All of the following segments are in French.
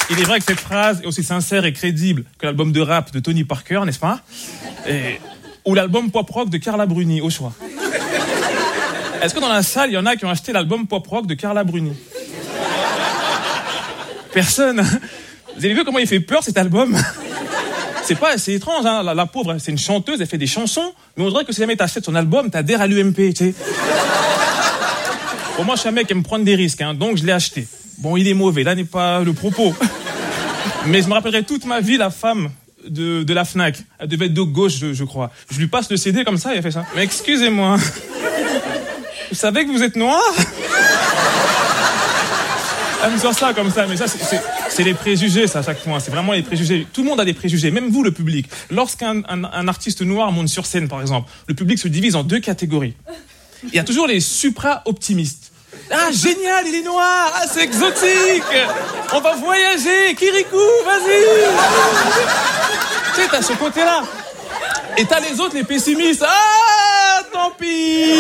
Il est vrai que cette phrase est aussi sincère et crédible que l'album de rap de Tony Parker, n'est-ce pas? Ou l'album pop-rock de Carla Bruni, au choix. Est-ce que dans la salle, il y en a qui ont acheté l'album pop-rock de Carla Bruni? Personne. Vous avez vu comment il fait peur, cet album? C'est étrange, hein. La pauvre, c'est une chanteuse, elle fait des chansons, mais on dirait que si jamais t'achètes son album, t'adhères à l'UMP, tu sais. Bon, moi, je suis un mec qui aime prendre des risques, hein, donc je l'ai acheté. Bon, il est mauvais, là n'est pas le propos. Mais je me rappellerai toute ma vie la femme de la Fnac. Elle devait être de gauche, je crois. Je lui passe le CD comme ça, et elle fait ça. Mais excusez-moi, vous savez que vous êtes noir? Elle me sort ça comme ça, mais ça, c'est les préjugés, ça, à chaque fois. C'est vraiment les préjugés. Tout le monde a des préjugés, même vous, le public. Lorsqu'un artiste noir monte sur scène, par exemple, le public se divise en deux catégories. Il y a toujours les supra-optimistes. Ah, génial, il est noir, ah, c'est exotique, on va voyager, Kirikou, vas-y. Tu sais, t'as ce côté-là. Et t'as les autres, les pessimistes. Ah, tant pis.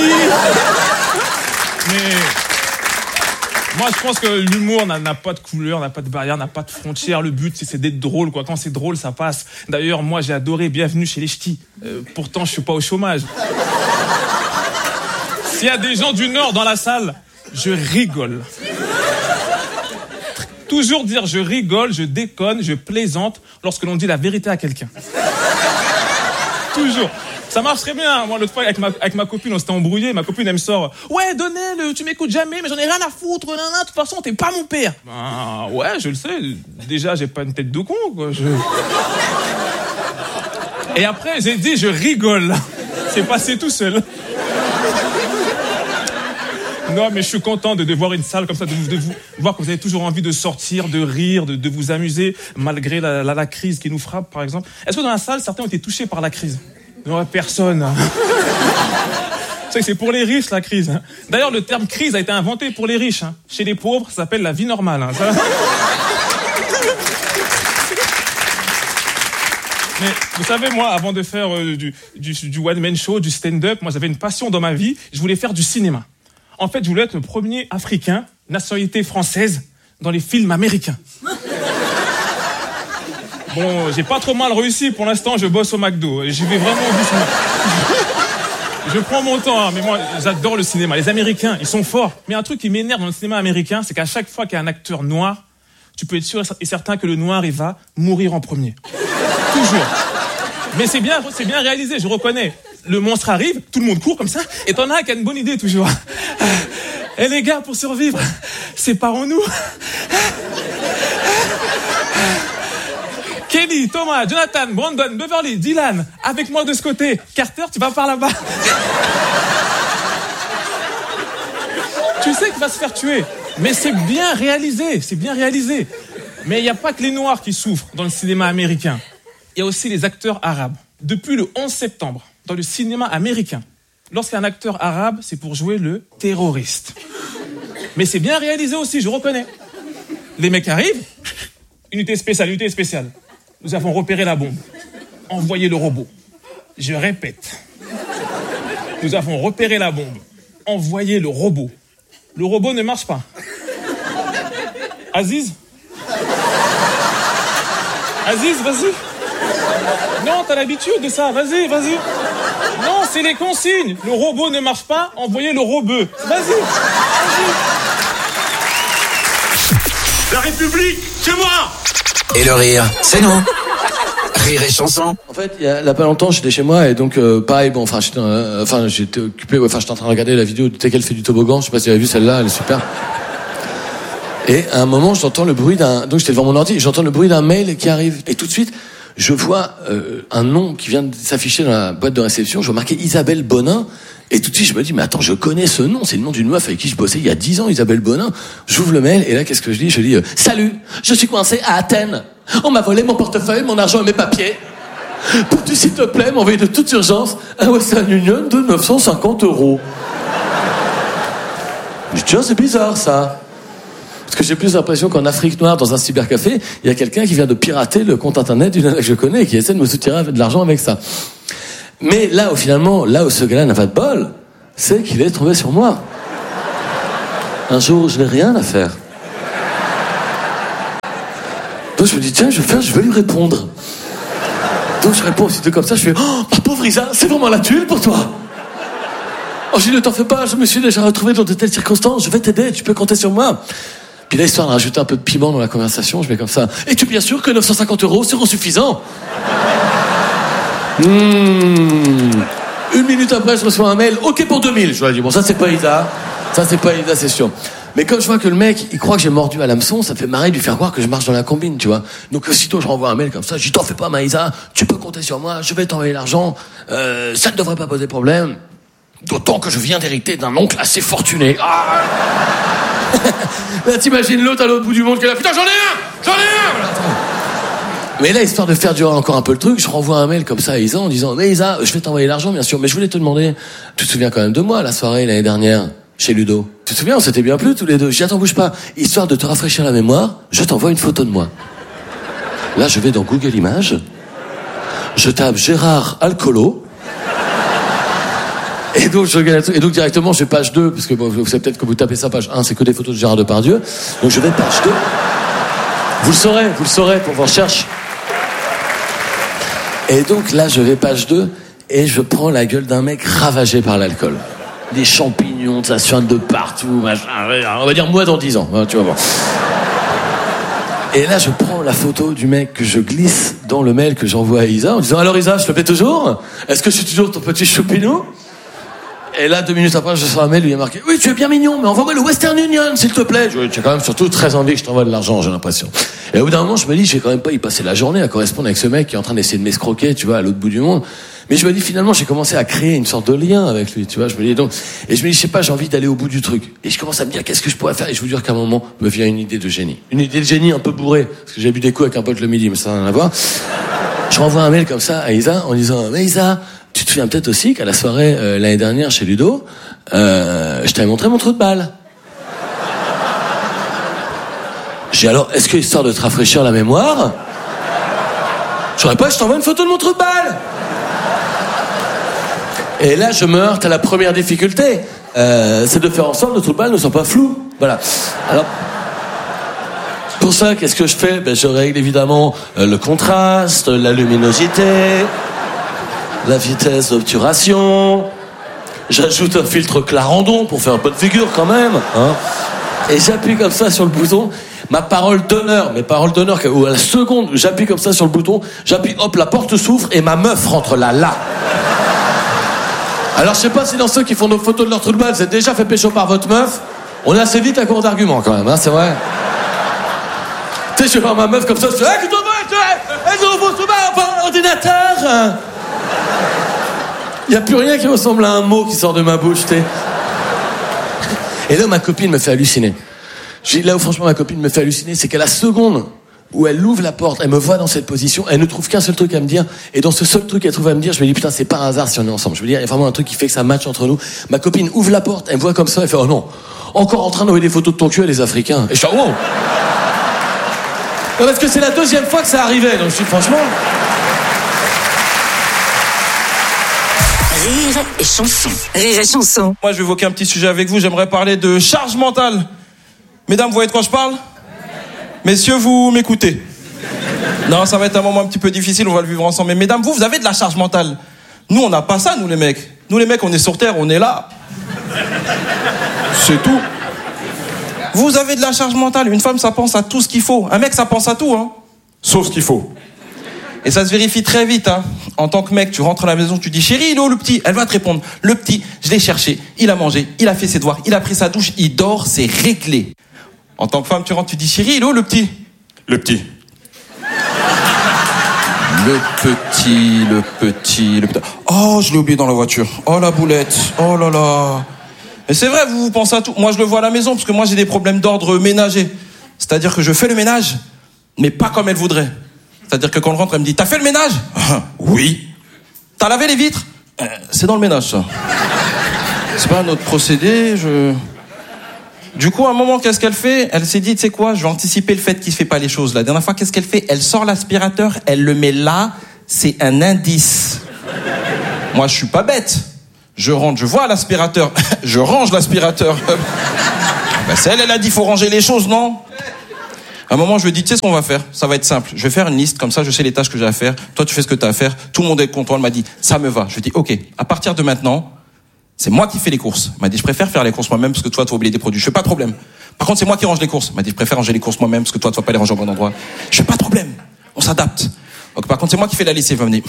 Mais moi, je pense que l'humour n'a pas de couleur, n'a pas de barrière, n'a pas de frontière. Le but, c'est d'être drôle, quoi. Quand c'est drôle, ça passe. D'ailleurs, moi, j'ai adoré Bienvenue chez les Ch'tis. Pourtant, je suis pas au chômage. S'il y a des gens du Nord dans la salle, je rigole. Toujours dire je rigole, je déconne, je plaisante lorsque l'on dit la vérité à quelqu'un. Toujours. Ça marche très bien. Moi, l'autre fois, avec ma copine, on s'était embrouillé. Ma copine, elle me sort « Ouais, Donnel, tu m'écoutes jamais, mais j'en ai rien à foutre. De toute façon, t'es pas mon père. » Ben, ouais, je le sais. Déjà, j'ai pas une tête de con, quoi. Et après, j'ai dit « Je rigole. » C'est passé tout seul. Non, mais je suis content de voir une salle comme ça, de vous voir que vous avez toujours envie de sortir, de rire, de vous amuser, malgré la crise qui nous frappe, par exemple. Est-ce que dans la salle, certains ont été touchés par la crise? Non, personne. C'est que c'est pour les riches, la crise. D'ailleurs, le terme crise a été inventé pour les riches. Chez les pauvres, ça s'appelle la vie normale. Mais vous savez, moi, avant de faire du one-man show, du stand-up, moi, j'avais une passion dans ma vie. Je voulais faire du cinéma. En fait, je voulais être le premier Africain, nationalité française, dans les films américains. Bon, j'ai pas trop mal réussi. Pour l'instant, je bosse au McDo. J'y vais vraiment doucement. Je prends mon temps, hein, mais moi, j'adore le cinéma. Les Américains, ils sont forts. Mais un truc qui m'énerve dans le cinéma américain, c'est qu'à chaque fois qu'il y a un acteur noir, tu peux être sûr et certain que le noir, il va mourir en premier. Toujours. Mais c'est bien réalisé, je reconnais. Le monstre arrive, tout le monde court comme ça, et t'en as un qui a une bonne idée toujours. Eh les gars, pour survivre, séparons-nous. Kelly, Thomas, Jonathan, Brandon, Beverly, Dylan, avec moi de ce côté. Carter, tu vas par là-bas. Tu sais qu'il va se faire tuer, mais c'est bien réalisé, Mais il n'y a pas que les Noirs qui souffrent dans le cinéma américain. Il y a aussi les acteurs arabes. Depuis le 11 septembre, dans le cinéma américain, lorsqu'un acteur arabe, c'est pour jouer le terroriste. Mais c'est bien réalisé aussi, je reconnais. Les mecs arrivent, unité spéciale. Nous avons repéré la bombe. Envoyez le robot. Je répète. Nous avons repéré la bombe. Envoyez le robot. Le robot ne marche pas. Aziz, vas-y. Non, t'as l'habitude de ça. Vas-y. Non, c'est les consignes. Le robot ne marche pas, envoyez le robot. Vas-y. La République, c'est moi. Et le rire, c'est nous. Rire et chanson. En fait, il y a pas longtemps, j'étais chez moi et donc pareil, bon, j'étais occupé, j'étais en train de regarder la vidéo de T'es qu'elle fait du toboggan. Je sais pas si vous avez vu celle-là, elle est super. Et à un moment, j'entends le bruit donc j'étais devant mon ordi, j'entends le bruit d'un mail qui arrive et tout de suite, je vois un nom qui vient de s'afficher dans la boîte de réception. Je vois marqué Isabelle Bonin. Et tout de suite, je me dis, mais attends, je connais ce nom. C'est le nom d'une meuf avec qui je bossais il y a 10 ans, Isabelle Bonin. J'ouvre le mail, et là, qu'est-ce que je dis? Je dis, salut, je suis coincé à Athènes. On m'a volé mon portefeuille, mon argent et mes papiers. Peux-tu, s'il te plaît, m'envoyer de toute urgence un Western Union de 950 €? Je dis, tiens, c'est bizarre, ça. Parce que j'ai plus l'impression qu'en Afrique noire, dans un cybercafé, il y a quelqu'un qui vient de pirater le compte internet d'une nana que je connais et qui essaie de me soutirer de l'argent avec ça. Mais là où ce gars-là n'a pas de bol, c'est qu'il est tombé sur moi. Un jour, je n'ai rien à faire. Donc je me dis, tiens, je vais lui répondre. Donc je réponds aussitôt comme ça, je fais, oh, ma pauvre Isa, c'est vraiment la tuile pour toi. Oh, je dis, ne t'en fais pas, je me suis déjà retrouvé dans de telles circonstances, je vais t'aider, tu peux compter sur moi. Puis là, histoire de rajouter un peu de piment dans la conversation, je mets comme ça, et tu es bien sûr que 950 € seront suffisants? Une minute après, je reçois un mail, ok pour 2000. Je lui ai dit, bon, ça c'est pas Isa, c'est sûr. Mais comme je vois que le mec, il croit que j'ai mordu à l'hameçon, ça me fait marrer de lui faire croire que je marche dans la combine, tu vois. Donc aussitôt, je renvoie un mail comme ça, je dis, t'en fais pas, Maïsa, tu peux compter sur moi, je vais t'envoyer l'argent, ça ne devrait pas poser problème. D'autant que je viens d'hériter d'un oncle assez fortuné. Ah là, t'imagines l'autre à l'autre bout du monde qui est là, putain, j'en ai un. Mais là, histoire de faire durer encore un peu le truc, je renvoie un mail comme ça à Isa en disant, mais Isa, je vais t'envoyer l'argent, bien sûr, mais je voulais te demander, tu te souviens quand même de moi, la soirée l'année dernière, chez Ludo? Tu te souviens, on s'était bien plu tous les deux. Je dis, attends, bouge pas. Histoire de te rafraîchir la mémoire, je t'envoie une photo de moi. Là, je vais dans Google Images, je tape Gérard Alcolo, et donc directement, je vais page 2, parce que bon, vous savez peut-être que vous tapez ça, page 1, c'est que des photos de Gérard Depardieu. Donc je vais page 2. Vous le saurez pour vos recherches. Et donc là, je vais page 2, et je prends la gueule d'un mec ravagé par l'alcool. Des champignons, ça suinte de partout, machin. On va dire moi dans 10 ans, tu vas voir. Et là, je prends la photo du mec que je glisse dans le mail que j'envoie à Isa en disant, alors Isa, je te plais toujours? Est-ce que je suis toujours ton petit choupinou? Et là, 2 minutes après, je reçois un mail où il y a marqué, oui, tu es bien mignon, mais envoie-moi le Western Union, s'il te plaît. Tu as quand même surtout très envie que je t'envoie de l'argent, j'ai l'impression. Et au bout d'un moment, je me dis, je vais quand même pas y passer la journée à correspondre avec ce mec qui est en train d'essayer de m'escroquer, tu vois, à l'autre bout du monde. Mais je me dis, finalement, j'ai commencé à créer une sorte de lien avec lui, tu vois. Je me dis donc, et je me dis, je sais pas, j'ai envie d'aller au bout du truc. Et je commence à me dire, qu'est-ce que je pourrais faire? Et je vous jure qu'à un moment, me vient une idée de génie. Une idée de génie un peu bourrée. Parce que j'ai bu des coups avec un pote le midi, mais ça n'a rien à voir. Je renvoie un mail comme ça à Isa en disant, mais Isa, tu te souviens peut-être aussi qu'à la soirée, l'année dernière chez Ludo, je t'avais montré mon trou de balle. J'ai alors, est-ce que histoire de te rafraîchir la mémoire, j'aurais pas, je t'envoie une photo de mon trou de balle. Et là, je me heurte à la première difficulté. C'est de faire en sorte que le trou de balle ne soit pas flou. Voilà. Alors, pour ça, qu'est-ce que je fais? Je règle évidemment le contraste, la luminosité, la vitesse d'obturation. J'ajoute un filtre Clarendon pour faire bonne figure quand même. Hein. Et j'appuie comme ça sur le bouton. Mes paroles d'honneur, où à la seconde, j'appuie comme ça sur le bouton, j'appuie, hop, la porte s'ouvre et ma meuf rentre là. Alors je sais pas si dans ceux qui font nos photos de leur trou de balle, vous êtes déjà fait pécho par votre meuf. On est assez vite à court d'arguments quand même, hein, c'est vrai. Tu sais, je vais voir ma meuf comme ça, je fais, hey, qu'est-ce que tu trou de balle par l'ordinateur. Il y a plus rien qui ressemble à un mot qui sort de ma bouche, tu sais. Et là, ma copine me fait halluciner. Là où franchement ma copine me fait halluciner, c'est qu'à la seconde où elle ouvre la porte, elle me voit dans cette position, elle ne trouve qu'un seul truc à me dire, et dans ce seul truc qu'elle trouve à me dire, je me dis putain, c'est par hasard si on est ensemble. Je veux dire, il y a vraiment un truc qui fait que ça match entre nous. Ma copine ouvre la porte, elle me voit comme ça, elle fait, oh non, encore en train d'envoyer des photos de ton cul à les Africains. Et je fais, oh. Non, parce que c'est la 2e fois que ça arrivait, donc je dis franchement. Rire et chanson. Rire et chanson. Moi, je vais évoquer un petit sujet avec vous. J'aimerais parler de charge mentale. Mesdames, vous voyez de quoi je parle? Messieurs, vous m'écoutez? Non, ça va être un moment un petit peu difficile, on va le vivre ensemble. Mais mesdames, vous avez de la charge mentale. Nous, on n'a pas ça, nous les mecs. Nous les mecs, on est sur Terre, on est là. C'est tout. Vous avez de la charge mentale. Une femme, ça pense à tout ce qu'il faut. Un mec, ça pense à tout, hein. Sauf ce qu'il faut. Et ça se vérifie très vite, hein. En tant que mec, tu rentres à la maison, tu dis, chérie, il est où le petit? Elle va te répondre, le petit, je l'ai cherché, il a mangé, il a fait ses devoirs, il a pris sa douche, il dort, c'est réglé. En tant que femme, tu rentres, tu dis, chérie, il est où le petit? Le petit. Le petit. Oh, je l'ai oublié dans la voiture. Oh, la boulette. Oh là là. Mais c'est vrai, vous pensez à tout. Moi, je le vois à la maison, parce que moi, j'ai des problèmes d'ordre ménager. C'est-à-dire que je fais le ménage, mais pas comme elle voudrait. C'est-à-dire que quand on rentre, elle me dit, t'as fait le ménage? Oui. T'as lavé les vitres? C'est dans le ménage, ça. C'est pas notre procédé, Du coup, à un moment, qu'est-ce qu'elle fait? Elle s'est dit, tu sais quoi, je vais anticiper le fait qu'il ne fait pas les choses. La dernière fois, qu'est-ce qu'elle fait? Elle sort l'aspirateur, elle le met là, c'est un indice. Moi, je suis pas bête. Je rentre, je vois l'aspirateur, je range l'aspirateur. Ben, c'est elle a dit, faut ranger les choses, non? À un moment, je lui dis, tu sais ce qu'on va faire? Ça va être simple. Je vais faire une liste, comme ça, je sais les tâches que j'ai à faire. Toi, tu fais ce que tu as à faire. Tout le monde est content. Elle m'a dit, ça me va. Je lui dis, ok, à partir de maintenant, c'est moi qui fais les courses. Elle m'a dit, je préfère faire les courses moi-même parce que toi, tu vas oublier des produits. Je fais pas de problème. Par contre, c'est moi qui range les courses. Elle m'a dit, je préfère ranger les courses moi-même parce que toi, tu vas pas les ranger au bon endroit. Je fais pas de problème. On s'adapte. Donc, par contre, c'est moi qui fais la lessive. Elle me dit,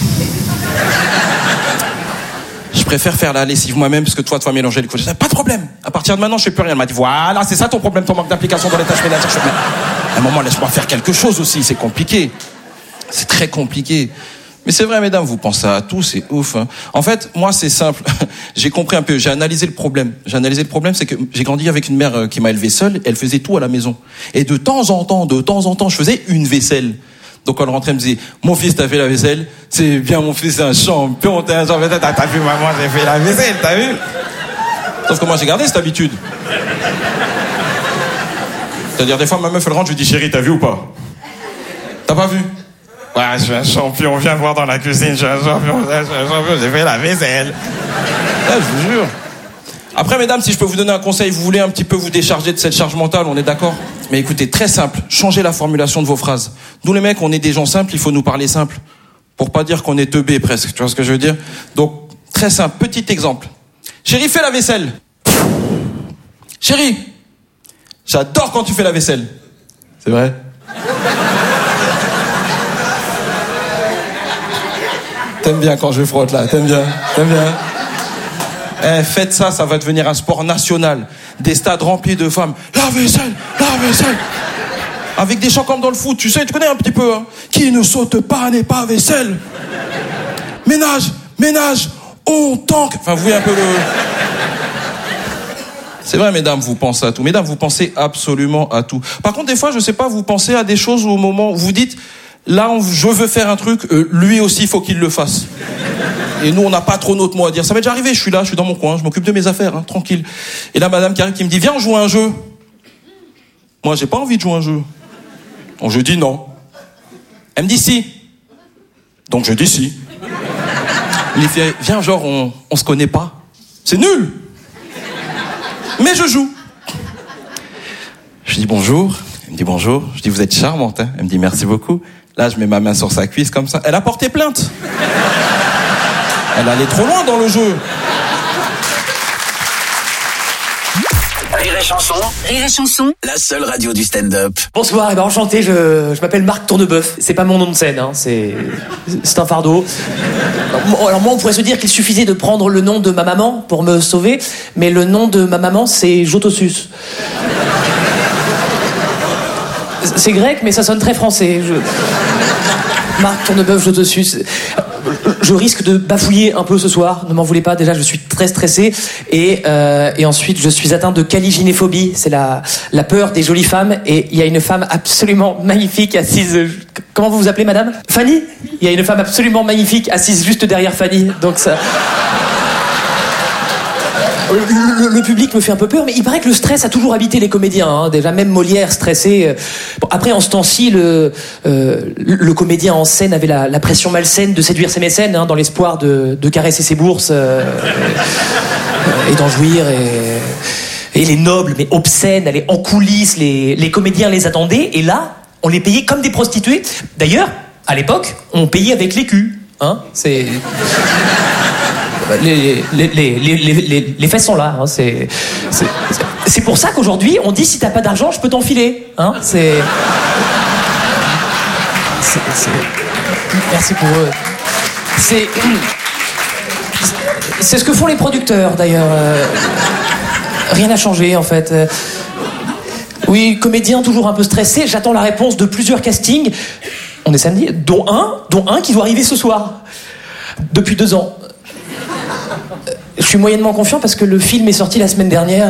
je préfère faire la lessive moi-même parce que toi, tu vas mélanger les courses. Je dis, pas de problème. À partir de maintenant, je fais plus rien. Elle m'a dit, voilà, c'est ça ton problème, ton manque d'application dans les tâches ménagères. Je fais, à un moment, laisse-moi faire quelque chose aussi. C'est compliqué. C'est très compliqué. Mais c'est vrai, mesdames, vous pensez à tout, c'est ouf. Hein. En fait, moi, c'est simple. J'ai compris un peu, j'ai analysé le problème. C'est que j'ai grandi avec une mère qui m'a élevé seule. Elle faisait tout à la maison. Et de temps en temps, je faisais une vaisselle. Donc quand elle rentrait, elle me disait, mon fils, t'as fait la vaisselle? C'est bien, mon fils, c'est un champion. T'es un champion. T'as vu, maman, j'ai fait la vaisselle, t'as vu? Sauf que moi, j'ai gardé cette habitude. C'est-à-dire, des fois, ma meuf, elle rentre, je lui dis, chérie, t'as vu ou pas? T'as pas vu? Ouais, je suis un champion, viens voir dans la cuisine, je suis un champion, j'ai fait la vaisselle. Là, je vous jure. Après, mesdames, si je peux vous donner un conseil, vous voulez un petit peu vous décharger de cette charge mentale, on est d'accord? Mais écoutez, très simple, changez la formulation de vos phrases. Nous, les mecs, on est des gens simples, il faut nous parler simple. Pour pas dire qu'on est teubés, presque, tu vois ce que je veux dire? Donc, très simple, petit exemple. Chérie, fais la vaisselle. Chérie, j'adore quand tu fais la vaisselle. C'est vrai? T'aimes bien quand je frotte là, t'aimes bien. Faites ça, ça va devenir un sport national. Des stades remplis de femmes. La vaisselle. Avec des chants comme dans le foot, tu sais, tu connais un petit peu, hein. Qui ne saute pas n'est pas vaisselle. Ménage, on tank. Enfin, vous voyez un peu le... C'est vrai, mesdames, vous pensez à tout. Mesdames, vous pensez absolument à tout. Par contre, des fois, je sais pas, vous pensez à des choses au moment où vous dites... Là, je veux faire un truc, lui aussi, il faut qu'il le fasse. Et nous, on n'a pas trop notre mot à dire. Ça m'est déjà arrivé, je suis dans mon coin, je m'occupe de mes affaires, hein, tranquille. Et là, madame qui arrive, qui me dit, viens, on joue à un jeu. Moi, j'ai pas envie de jouer à un jeu. Donc, je dis non. Elle me dit si. Donc, je dis si. Il fait, viens, genre, on se connaît pas. C'est nul. Mais je joue. Je dis bonjour. Elle me dit bonjour. Je dis, vous êtes charmante, hein. Elle me dit, merci beaucoup. Là, je mets ma main sur sa cuisse comme ça. Elle a porté plainte. Elle allait trop loin dans le jeu. Rire et chanson, la seule radio du stand-up. Bonsoir, et enchanté, je m'appelle Marc Tourneboeuf. C'est pas mon nom de scène, hein, c'est un fardeau. Alors moi, on pourrait se dire qu'il suffisait de prendre le nom de ma maman pour me sauver, mais le nom de ma maman, c'est Jotossus. C'est grec, mais ça sonne très français. Marc Tourneboeuf, Jotossus. Je risque de bafouiller un peu ce soir, ne m'en voulez pas, déjà je suis très stressé et ensuite je suis atteint de caligynéphobie, c'est la peur des jolies femmes, et il y a une femme absolument magnifique assise, comment vous vous appelez madame? Fanny? Il y a une femme absolument magnifique assise juste derrière Fanny, donc ça... Le public me fait un peu peur, mais il paraît que le stress a toujours habité les comédiens, hein. Déjà même Molière stressé. Bon, après, en ce temps-ci, le comédien en scène avait la pression malsaine de séduire ses mécènes, hein, dans l'espoir de caresser ses bourses et d'en jouir. Et les nobles, mais obscènes, allaient en coulisses, les comédiens les attendaient, et là, on les payait comme des prostituées. D'ailleurs, à l'époque, on payait avec l'écu, hein. C'est... Les faits sont là, hein, c'est pour ça qu'aujourd'hui on dit si t'as pas d'argent je peux t'enfiler, hein, merci pour eux. C'est ce que font les producteurs d'ailleurs. Rien n'a changé en fait. Oui, comédien toujours un peu stressé, j'attends la réponse de plusieurs castings. On est samedi, dont un qui doit arriver ce soir. Depuis 2 ans. Je suis moyennement confiant parce que le film est sorti la semaine dernière.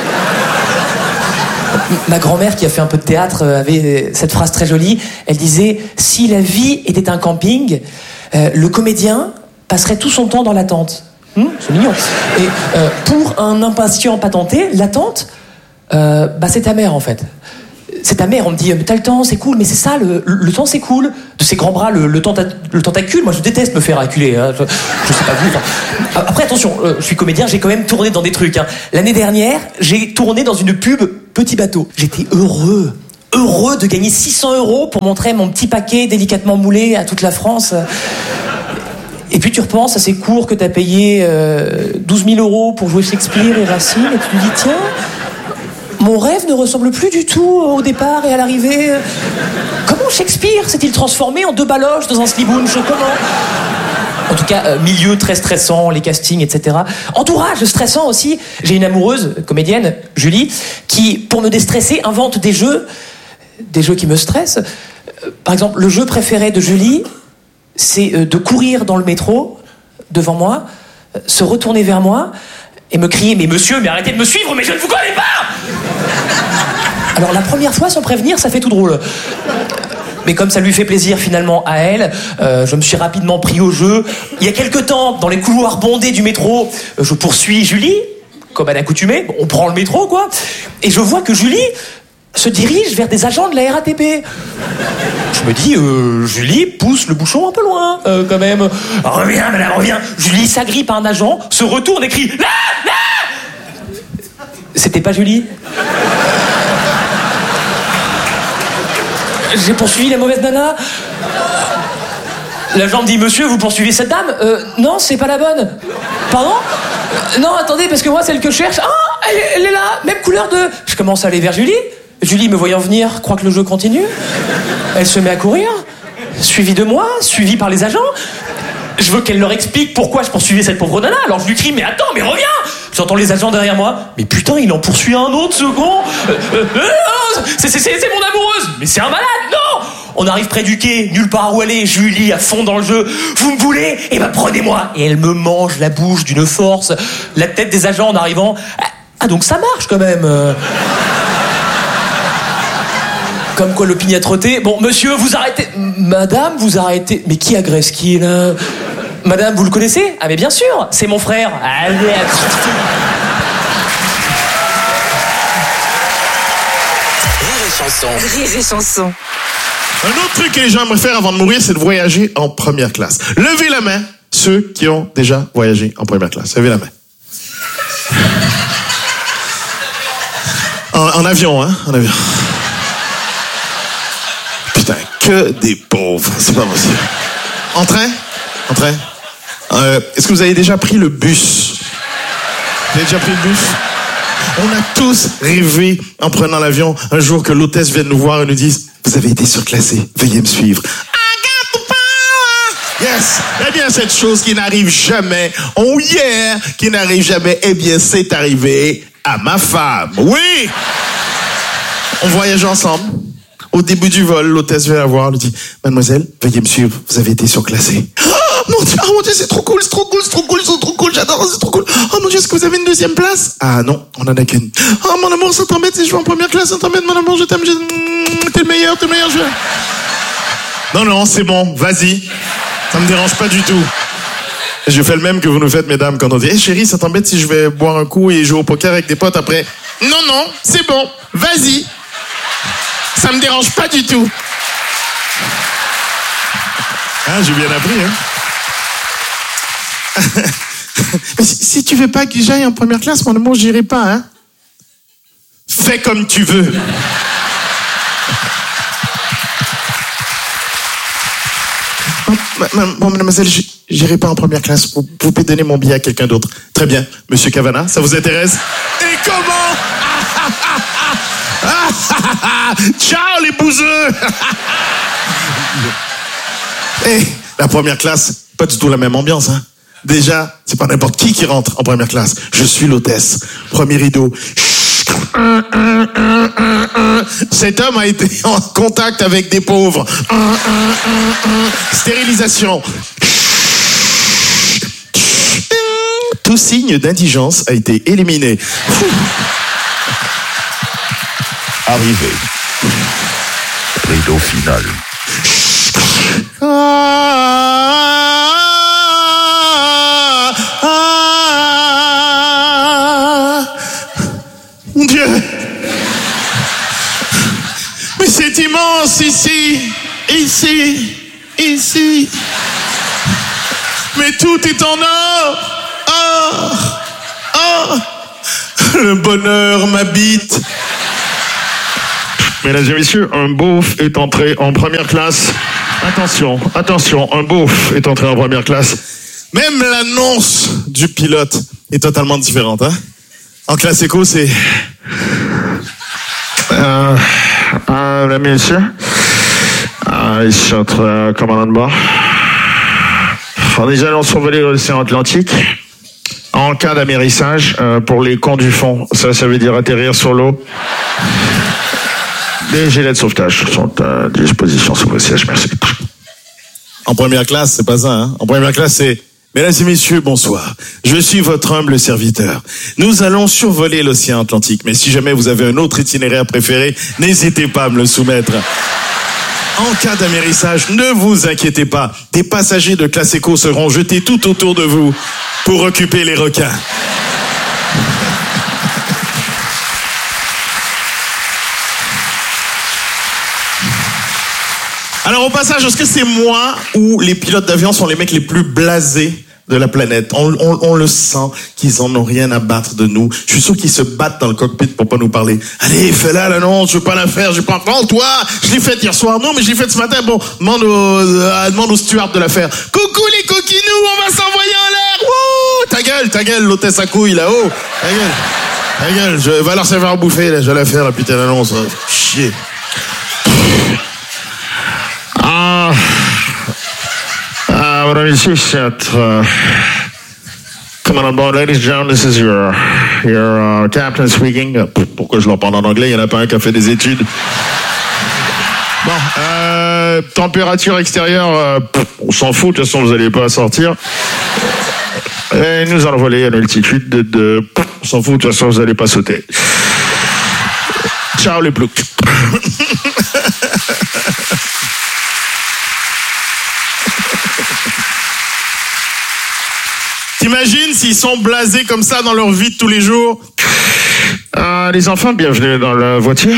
Ma grand-mère, qui a fait un peu de théâtre, avait cette phrase très jolie. Elle disait, si la vie était un camping, le comédien passerait tout son temps dans l'attente. C'est mignon. Et pour un impatient patenté, l'attente, c'est ta mère en fait. C'est ta mère, on me dit, t'as le temps, c'est cool, mais c'est ça, le temps c'est cool. De ses grands bras, le tentacule, moi je déteste me faire acculer, hein. Je sais pas vous. Enfin. Après attention, je suis comédien, j'ai quand même tourné dans des trucs, hein. L'année dernière, j'ai tourné dans une pub Petit Bateau. J'étais heureux heureux de gagner 600 € pour montrer mon petit paquet délicatement moulé à toute la France. Et puis tu repenses à ces cours que t'as payé 12 000 € pour jouer Shakespeare et Racine, et tu te dis, tiens, mon rêve ne ressemble plus du tout au départ et à l'arrivée. Comment Shakespeare s'est-il transformé en 2 baloches dans un slibounch? Comment? En tout cas, milieu très stressant, les castings, etc. Entourage stressant aussi. J'ai une amoureuse, comédienne, Julie, qui, pour me déstresser, invente des jeux qui me stressent. Par exemple, le jeu préféré de Julie, c'est de courir dans le métro, devant moi, se retourner vers moi, et me crier « Mais monsieur, mais arrêtez de me suivre, mais je ne vous connais pas !» Alors la première fois, sans prévenir, ça fait tout drôle. Mais comme ça lui fait plaisir finalement à elle, je me suis rapidement pris au jeu. Il y a quelque temps, dans les couloirs bondés du métro, je poursuis Julie, comme à l'accoutumée. On prend le métro, quoi. Et je vois que Julie se dirige vers des agents de la RATP. Je me dis, Julie pousse le bouchon un peu loin, quand même. Reviens, madame, reviens. Julie s'agrippe à un agent, se retourne et crie « Là, là !» C'était pas Julie. J'ai poursuivi la mauvaise nana. L'agent me dit « Monsieur, vous poursuivez cette dame ?» Non, c'est pas la bonne. Pardon ? Non, attendez, parce que moi, celle que je cherche... Ah, elle est là, même couleur de... Je commence à aller vers Julie. Julie, me voyant venir, croit que le jeu continue. Elle se met à courir, suivie de moi, suivie par les agents. Je veux qu'elle leur explique pourquoi je poursuivais cette pauvre nana. Alors je lui crie « Mais attends, mais reviens !» J'entends les agents derrière moi. « Mais putain, il en poursuit un autre second c'est mon amoureuse !» « Mais c'est un malade, non !» On arrive près du quai, nulle part où aller. Julie à fond dans le jeu. « Vous me voulez ? Eh ben prenez-moi !» Et elle me mange la bouche d'une force. La tête des agents en arrivant. Ah donc ça marche quand même. Comme quoi l'opinion a trotté. Bon, monsieur, vous arrêtez. Madame, vous arrêtez. Mais qui agresse qui, là ? Madame, vous le connaissez ? Ah, mais bien sûr, c'est mon frère. Allez, Rire et chanson. Un autre truc que les gens aimeraient faire avant de mourir, c'est de voyager en première classe. Levez la main, ceux qui ont déjà voyagé en première classe. Levez la main. En avion, hein, en avion. Putain, que des pauvres, c'est pas possible. En train? En train? Est-ce que vous avez déjà pris le bus? Vous avez déjà pris le bus? On a tous rêvé, en prenant l'avion, un jour que l'hôtesse vienne nous voir et nous dise « Vous avez été surclassé, veuillez me suivre. » I got the power! Yes! Eh bien, cette chose qui n'arrive jamais, oh yeah! Qui n'arrive jamais, eh bien, c'est arrivé à ma femme. Oui! On voyage ensemble. Au début du vol, l'hôtesse vient la voir, lui dit « Mademoiselle, veuillez me suivre, vous avez été surclassée. » Oh mon Dieu, c'est trop cool, c'est trop cool, c'est trop cool, c'est trop cool, j'adore, c'est trop cool. Oh mon Dieu, est-ce que vous avez une deuxième place? Ah non, on en a qu'une. Oh mon amour, ça t'embête si je vais en première classe, ça t'embête, mon amour, je t'aime, t'es le meilleur, je vais... Non, c'est bon, vas-y. Ça me dérange pas du tout. Je fais le même que vous nous faites, mesdames, quand on dit « Hey chérie, ça t'embête si je vais boire un coup et jouer au poker avec des potes après? » Non, c'est bon, vas-y. Ça me dérange pas du tout. Hein, j'ai bien appris, hein. Mais si tu veux pas que j'aille en première classe, mon amour, j'irai pas, hein. Fais comme tu veux. Bon, mademoiselle, j'irai pas en première classe. Vous pouvez donner mon billet à quelqu'un d'autre. Très bien. Monsieur Cavana, ça vous intéresse? Et comment? Ciao les bouseux. Et la première classe, pas du tout la même ambiance, hein. Déjà, c'est pas n'importe qui rentre en première classe. Je suis l'hôtesse. Premier rideau. Cet homme a été en contact avec des pauvres. Stérilisation. Tout signe d'indigence a été éliminé. Arrivé. Rideau final. Mon Dieu! Mais c'est immense ici! Ici! Mais tout est en or! Le bonheur m'habite. Mesdames et messieurs, un beauf est entré en première classe. Attention, attention, un beauf est entré en première classe. Même l'annonce du pilote est totalement différente. Hein? En classe éco, c'est... Mesdames et messieurs, ici notre commandant de bord. Nous allons survoler l'océan Atlantique. En cas d'amérissage, pour les cons du fond, ça veut dire atterrir sur l'eau. Les gilets de sauvetage sont à disposition sous vos sièges, merci. En première classe, c'est pas ça. Hein? En première classe, c'est... Mesdames et messieurs, bonsoir. Je suis votre humble serviteur. Nous allons survoler l'océan Atlantique. Mais si jamais vous avez un autre itinéraire préféré, n'hésitez pas à me le soumettre. En cas d'amérissage, ne vous inquiétez pas. Des passagers de classe éco seront jetés tout autour de vous pour occuper les requins. Alors au passage, est-ce que c'est moi ou les pilotes d'avion sont les mecs les plus blasés de la planète? On le sent qu'ils en ont rien à battre de nous. Je suis sûr qu'ils se battent dans le cockpit pour pas nous parler. Allez, fais-la l'annonce, je veux pas la faire, j'ai pas... Non, toi, je l'ai faite hier soir. Non, mais je l'ai faite ce matin. Bon, demande au steward de la faire. Coucou les coquinous, on va s'envoyer en l'air. Wouh, ta gueule, l'hôtesse à couilles là-haut. Ta gueule, je vais leur servir à bouffer, là, je vais la faire, la putain d'annonce. Chier. Madame ici, c'est commandant de bord, ladies and gentlemen, this is your captain speaking. Pourquoi je leur parle en anglais? Il n'y en a pas un qui a fait des études. Bon, température extérieure, on s'en fout, de toute façon, vous n'allez pas sortir. Et nous allons voler à une altitude de on s'en fout, de toute façon, vous n'allez pas sauter. Ciao les ploucs. T'imagines s'ils sont blasés comme ça dans leur vie de tous les jours? Les enfants, bienvenue dans la voiture.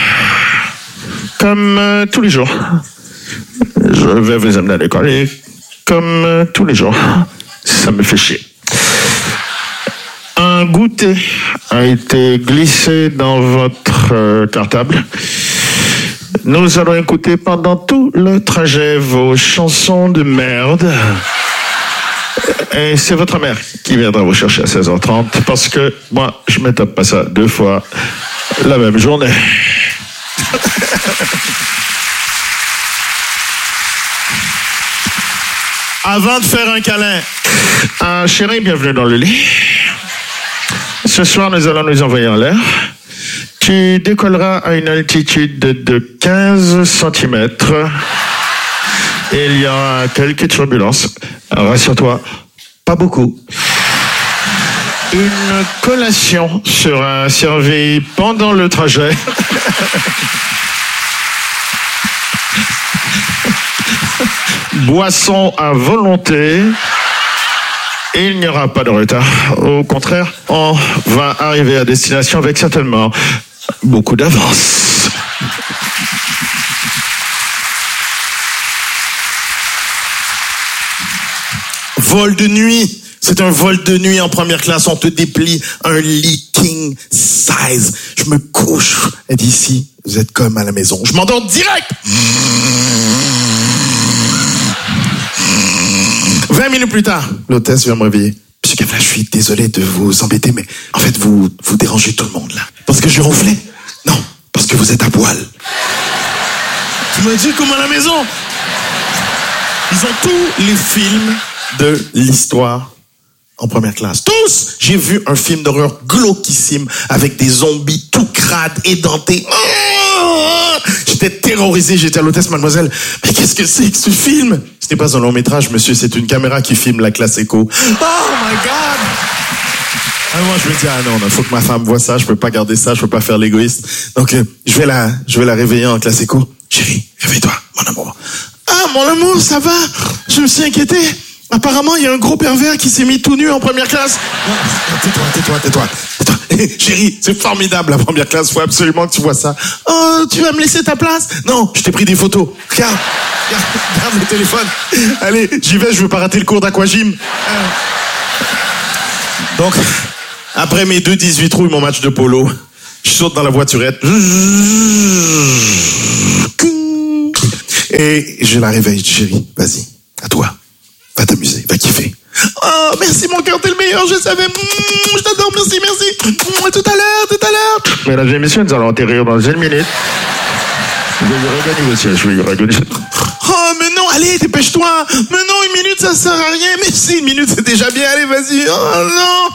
Comme tous les jours. Je vais vous amener à l'école et comme tous les jours. Ça me fait chier. Un goûter a été glissé dans votre cartable. Nous allons écouter pendant tout le trajet vos chansons de merde. Et c'est votre mère qui viendra vous chercher à 16h30 parce que moi, je me tape pas ça 2 fois la même journée. Avant de faire un câlin. Chérie, bienvenue dans le lit. Ce soir, nous allons nous envoyer en l'air. Tu décolleras à une altitude de 15 cm. Et il y aura quelques turbulences. Rassure-toi, pas beaucoup. Une collation sera servie pendant le trajet. Boisson à volonté. Il n'y aura pas de retard. Au contraire, on va arriver à destination avec certainement beaucoup d'avance. Vol de nuit. C'est un vol de nuit en première classe. On te déplie un lit king size. Je me couche. Et d'ici, vous êtes comme à la maison. Je m'endors direct. 20 minutes plus tard, l'hôtesse vient me réveiller. Monsieur Kefla, je suis désolé de vous embêter, mais en fait, vous dérangez tout le monde là. Parce que j'ai ronflé? Non, parce que vous êtes à poil. Tu m'as dit comme à la maison. Ils ont tous les films de l'histoire en première classe. Tous! J'ai vu un film d'horreur glauquissime avec des zombies tout crades, édentés. J'étais terrorisé, j'étais à l'hôtesse, mademoiselle. Mais qu'est-ce que c'est que ce film? Ce n'est pas un long métrage, monsieur, c'est une caméra qui filme la classe éco. Oh my God! Alors moi, je me dis, non, il faut que ma femme voit ça, je peux pas garder ça, je peux pas faire l'égoïste. Donc, je vais la réveiller en classe éco. Chérie, réveille-toi, mon amour. Ah, mon amour, ça va? Je me suis inquiété. Apparemment, il y a un gros pervers qui s'est mis tout nu en première classe. Tais-toi. Chérie, c'est formidable la première classe. Faut absolument que tu vois ça. Oh, tu vas me laisser ta place? Non, je t'ai pris des photos. Regarde le téléphone. Allez, j'y vais, je veux pas rater le cours d'aquagym. Donc, après mes 2 18 trous et mon match de polo, Je saute dans la voiturette. Et je la réveille. Chérie, vas-y, à toi. Va t'amuser, va kiffer. Oh, merci mon cœur, t'es le meilleur, je savais. Je t'adore, merci. Tout à l'heure. Mesdames et messieurs, nous allons atterrir dans 1 minute. Veuillez regagner vos sièges, veuillez regagner. Oh, mais non, allez, dépêche-toi. Mais non, 1 minute, ça sert à rien. Mais si, 1 minute, c'est déjà bien. Allez, vas-y. Oh, non.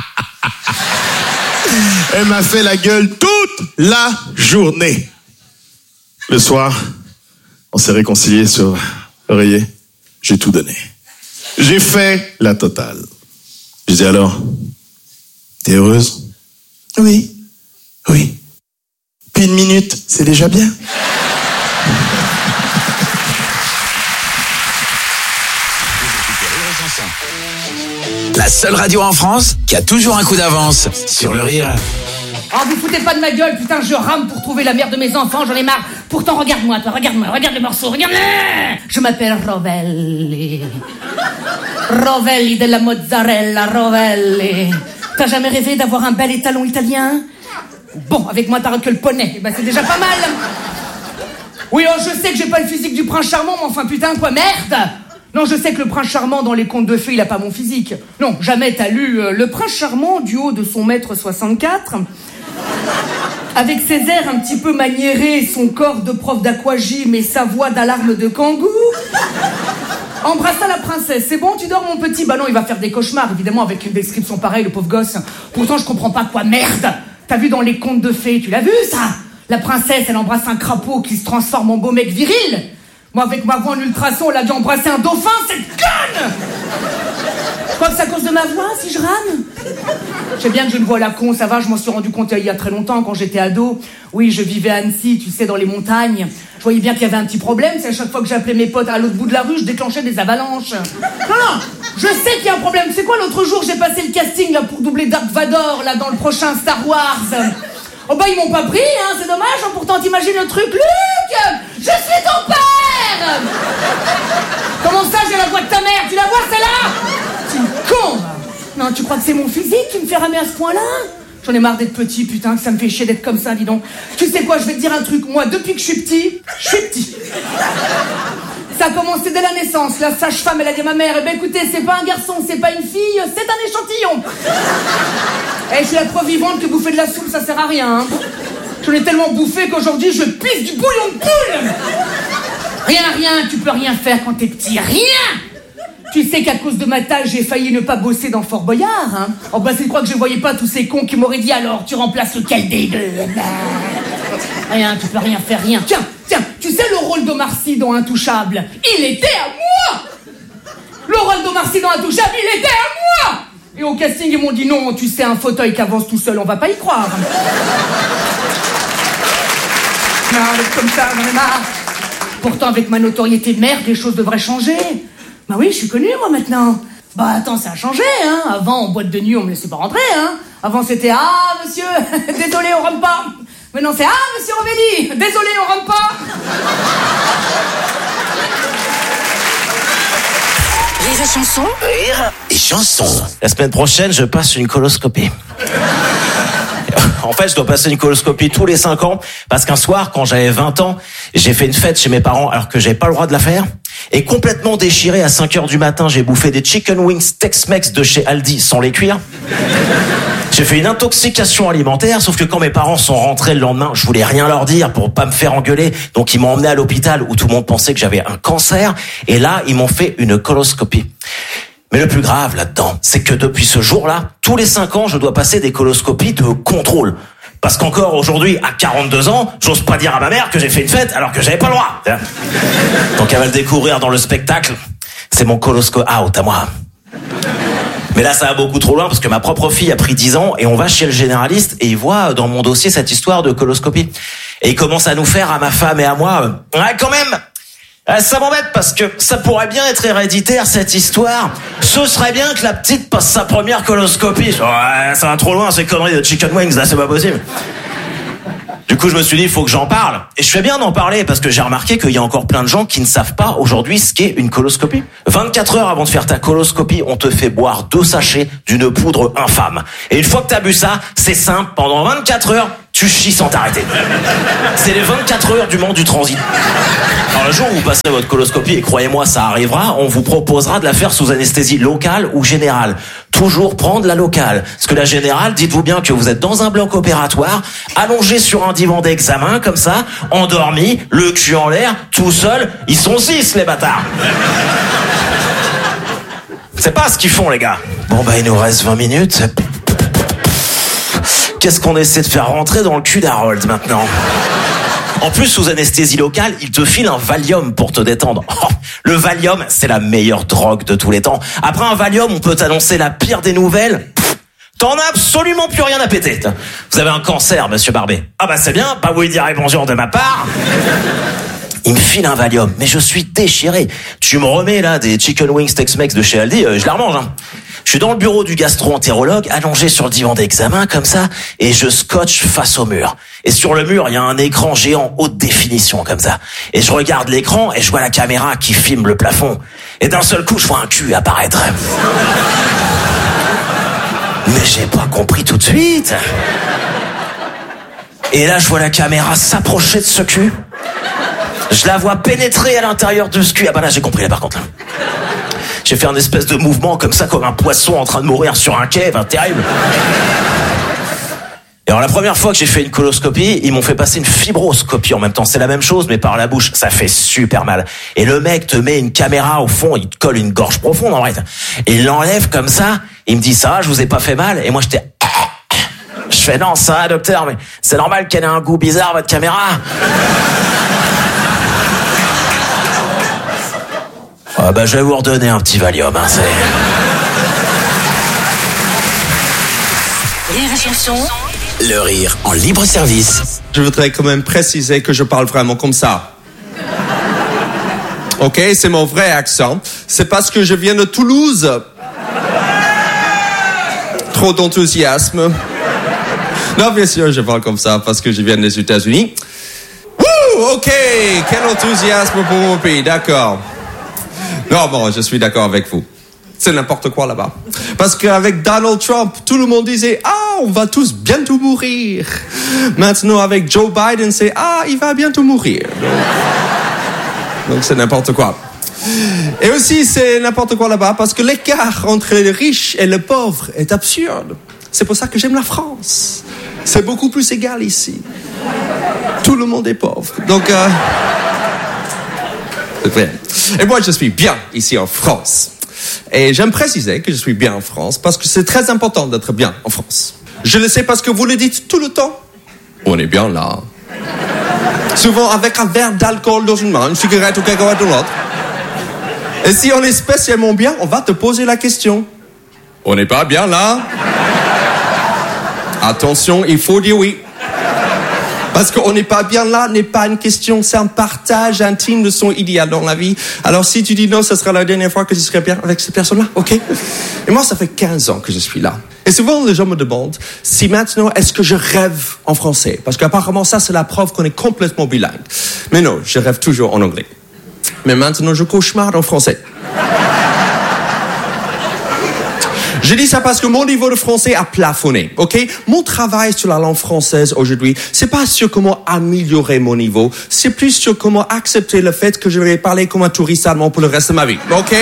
Elle m'a fait la gueule toute la journée. Le soir, on s'est réconciliés sur l'oreiller. J'ai tout donné. J'ai fait la totale. Je dis alors, t'es heureuse? Oui. Puis 1 minute, c'est déjà bien. La seule radio en France qui a toujours un coup d'avance sur le rire. Oh, vous foutez pas de ma gueule, putain, je rame pour trouver la mère de mes enfants, j'en ai marre. Pourtant, regarde-moi, toi, regarde le morceau, regarde-le. Je m'appelle Rovelli. Rovelli della mozzarella, Rovelli. T'as jamais rêvé d'avoir un bel étalon italien? Bon, avec moi, t'as que le poney, ben c'est déjà pas mal. Oui, oh, je sais que j'ai pas le physique du prince charmant, mais enfin, putain, quoi, merde. Non, je sais que le prince charmant, dans les contes de fées, il a pas mon physique. Non, jamais t'as lu Le prince charmant du haut de son 1m64 avec ses airs un petit peu maniérés, son corps de prof d'aquagym et sa voix d'alarme de kangou. Embrassa la princesse. C'est bon, tu dors, mon petit? Bah non, il va faire des cauchemars, évidemment, avec une description pareille, le pauvre gosse. Pourtant, je comprends pas quoi, merde. T'as vu dans les contes de fées, tu l'as vu, ça? La princesse, elle embrasse un crapaud qui se transforme en beau mec viril. Moi, avec ma voix en ultrason, elle a dû embrasser un dauphin, cette conne! Je crois que c'est à cause de ma voix, si je rame? Je sais bien que j'ai une voix à la con, ça va, je m'en suis rendu compte il y a très longtemps, quand j'étais ado. Oui, je vivais à Annecy, tu sais, dans les montagnes. Je voyais bien qu'il y avait un petit problème, c'est à chaque fois que j'appelais mes potes à l'autre bout de la rue, je déclenchais des avalanches. Non, je sais qu'il y a un problème. C'est quoi, l'autre jour, j'ai passé le casting, là, pour doubler Dark Vador, là, dans le prochain Star Wars. Oh bah, ils m'ont pas pris, hein, c'est dommage, hein, pourtant, t'imagines le truc, Luc! Je suis ton père! Comment ça, j'ai la voix de ta mère? Tu la vois, celle-là? C'est une con, va. Non, tu crois que c'est mon physique qui me fait ramer à ce point-là? J'en ai marre d'être petit, putain, que ça me fait chier d'être comme ça, dis donc. Tu sais quoi, je vais te dire un truc. Moi, depuis que je suis petit, Ça a commencé dès la naissance. La sage-femme, elle a dit à ma mère, eh ben écoutez, c'est pas un garçon, c'est pas une fille, c'est un échantillon. Et je suis la preuve vivante que bouffer de la soupe, ça sert à rien, hein. J'en ai tellement bouffé qu'aujourd'hui, je pisse du bouillon de poule. Rien, tu peux rien faire quand t'es petit, rien. Tu sais qu'à cause de ma taille, j'ai failli ne pas bosser dans Fort Boyard, hein. Oh bah c'est quoi que je voyais pas tous ces cons qui m'auraient dit alors, tu remplaces lequel des deux? Rien, tu peux rien faire, rien. Tiens, tu sais le rôle d'Omar Sy dans Intouchable? Il était à moi. Le rôle d'Omar Sy dans Intouchable, il était à moi. Et au casting, ils m'ont dit non, tu sais, un fauteuil qui avance tout seul, on va pas y croire. Non, avec comme ça, j'en ai marre. Pourtant, avec ma notoriété de merde, les choses devraient changer. Bah oui, je suis connue, moi, maintenant. Bah attends, ça a changé, hein. Avant, en boîte de nuit, on me laissait pas rentrer, hein. Avant, c'était « Ah, monsieur, désolé, on rentre pas ». Maintenant, c'est « Ah, monsieur Rovelli, désolé, on rentre pas ». Rire et chanson. Rire et chanson. La semaine prochaine, je passe une coloscopie. En fait, je dois passer une coloscopie tous les 5 ans parce qu'un soir, quand j'avais 20 ans, j'ai fait une fête chez mes parents alors que j'avais pas le droit de la faire. Et complètement déchiré, à 5h du matin, j'ai bouffé des chicken wings Tex-Mex de chez Aldi sans les cuire. J'ai fait une intoxication alimentaire, sauf que quand mes parents sont rentrés le lendemain, je voulais rien leur dire pour pas me faire engueuler. Donc ils m'ont emmené à l'hôpital où tout le monde pensait que j'avais un cancer. Et là, ils m'ont fait une coloscopie. Mais le plus grave là-dedans, c'est que depuis ce jour-là, tous les 5 ans, je dois passer des coloscopies de contrôle. Parce qu'encore aujourd'hui, à 42 ans, j'ose pas dire à ma mère que j'ai fait une fête alors que j'avais pas le droit. Donc elle va le découvrir dans le spectacle. C'est mon colosco out à moi. Mais là, ça va beaucoup trop loin parce que ma propre fille a pris 10 ans et on va chez le généraliste et il voit dans mon dossier cette histoire de coloscopie. Et il commence à nous faire, à ma femme et à moi, ouais, quand même, ça m'embête parce que ça pourrait bien être héréditaire cette histoire. Ce serait bien que la petite passe sa première coloscopie. Ouais, ça va trop loin ces conneries de chicken wings, là c'est pas possible. Du coup je me suis dit il faut que j'en parle. Et je fais bien d'en parler parce que j'ai remarqué qu'il y a encore plein de gens qui ne savent pas aujourd'hui ce qu'est une coloscopie. 24 heures avant de faire ta coloscopie, on te fait boire 2 sachets d'une poudre infâme. Et une fois que t'as bu ça, c'est simple, pendant 24 heures, tu chies sans t'arrêter. C'est les 24 heures du monde du transit. Alors le jour où vous passerez votre coloscopie, et croyez-moi, ça arrivera, on vous proposera de la faire sous anesthésie locale ou générale. Toujours prendre la locale. Parce que la générale, dites-vous bien que vous êtes dans un bloc opératoire, allongé sur un divan d'examen, comme ça, endormi, le cul en l'air, tout seul. Ils sont 6, les bâtards. C'est pas ce qu'ils font, les gars. Bon, bah, il nous reste 20 minutes. Qu'est-ce qu'on essaie de faire rentrer dans le cul d'Harold, maintenant? En plus, sous anesthésie locale, il te file un Valium pour te détendre. Oh, le Valium, c'est la meilleure drogue de tous les temps. Après un Valium, on peut t'annoncer la pire des nouvelles. T'en as absolument plus rien à péter. Vous avez un cancer, monsieur Barbet. Ah bah c'est bien, pas vous lui direz bonjour de ma part. Il me file un Valium, mais je suis déchiré. Tu me remets là des chicken wings Tex-Mex de chez Aldi, je la remange. Hein. Je suis dans le bureau du gastro-entérologue, allongé sur le divan d'examen comme ça, et je scotche face au mur. Et sur le mur, il y a un écran géant haute définition comme ça. Et je regarde l'écran et je vois la caméra qui filme le plafond. Et d'un seul coup, je vois un cul apparaître. Mais j'ai pas compris tout de suite. Et là, je vois la caméra s'approcher de ce cul. Je la vois pénétrer à l'intérieur de ce cul. Ah bah là, j'ai compris là par contre. Là. J'ai fait un espèce de mouvement comme ça, comme un poisson en train de mourir sur un quai, terrible. Et alors la première fois que j'ai fait une coloscopie, ils m'ont fait passer une fibroscopie en même temps. C'est la même chose, mais par la bouche. Ça fait super mal. Et le mec te met une caméra au fond, il te colle une gorge profonde en vrai. Et il l'enlève comme ça, il me dit ça va, je vous ai pas fait mal. Et moi j'étais... Je fais non, ça va docteur, mais c'est normal qu'elle ait un goût bizarre votre caméra. Ah bah je vais vous redonner un petit Valium, hein, c'est... Rire et chanson. Le rire en libre service. Je voudrais quand même préciser que je parle vraiment comme ça. Ok, c'est mon vrai accent. C'est parce que je viens de Toulouse. Trop d'enthousiasme. Non, bien sûr, je parle comme ça parce que je viens des États-Unis. Wouh, ok, quel enthousiasme pour mon pays, d'accord. Non, bon, je suis d'accord avec vous. C'est n'importe quoi là-bas. Parce qu'avec Donald Trump, tout le monde disait « Ah, on va tous bientôt mourir ». Maintenant, avec Joe Biden, c'est « Ah, il va bientôt mourir ». Donc c'est n'importe quoi. Et aussi, c'est n'importe quoi là-bas parce que l'écart entre les riches et les pauvres est absurde. C'est pour ça que j'aime la France. C'est beaucoup plus égal ici. Tout le monde est pauvre. Donc, c'est vrai. Et moi, je suis bien ici en France. Et j'aime préciser que je suis bien en France parce que c'est très important d'être bien en France. Je le sais parce que vous le dites tout le temps. On est bien là. Souvent avec un verre d'alcool dans une main, une cigarette ou quelque chose dans l'autre. Et si on est spécialement bien, on va te poser la question. On n'est pas bien là? Attention, il faut dire oui. Parce qu'on n'est pas bien là n'est pas une question, c'est un partage intime de son idéal dans la vie. Alors si tu dis non, ce sera la dernière fois que je serai bien avec cette personne-là, ok? Et moi, ça fait 15 ans que je suis là. Et souvent, les gens me demandent si maintenant, est-ce que je rêve en français? Parce qu'apparemment, ça, c'est la preuve qu'on est complètement bilingue. Mais non, je rêve toujours en anglais. Mais maintenant, je cauchemarde en français. Je dis ça parce que mon niveau de français a plafonné, ok? Mon travail sur la langue française aujourd'hui, c'est pas sur comment améliorer mon niveau, c'est plus sur comment accepter le fait que je vais parler comme un touriste allemand pour le reste de ma vie, ok?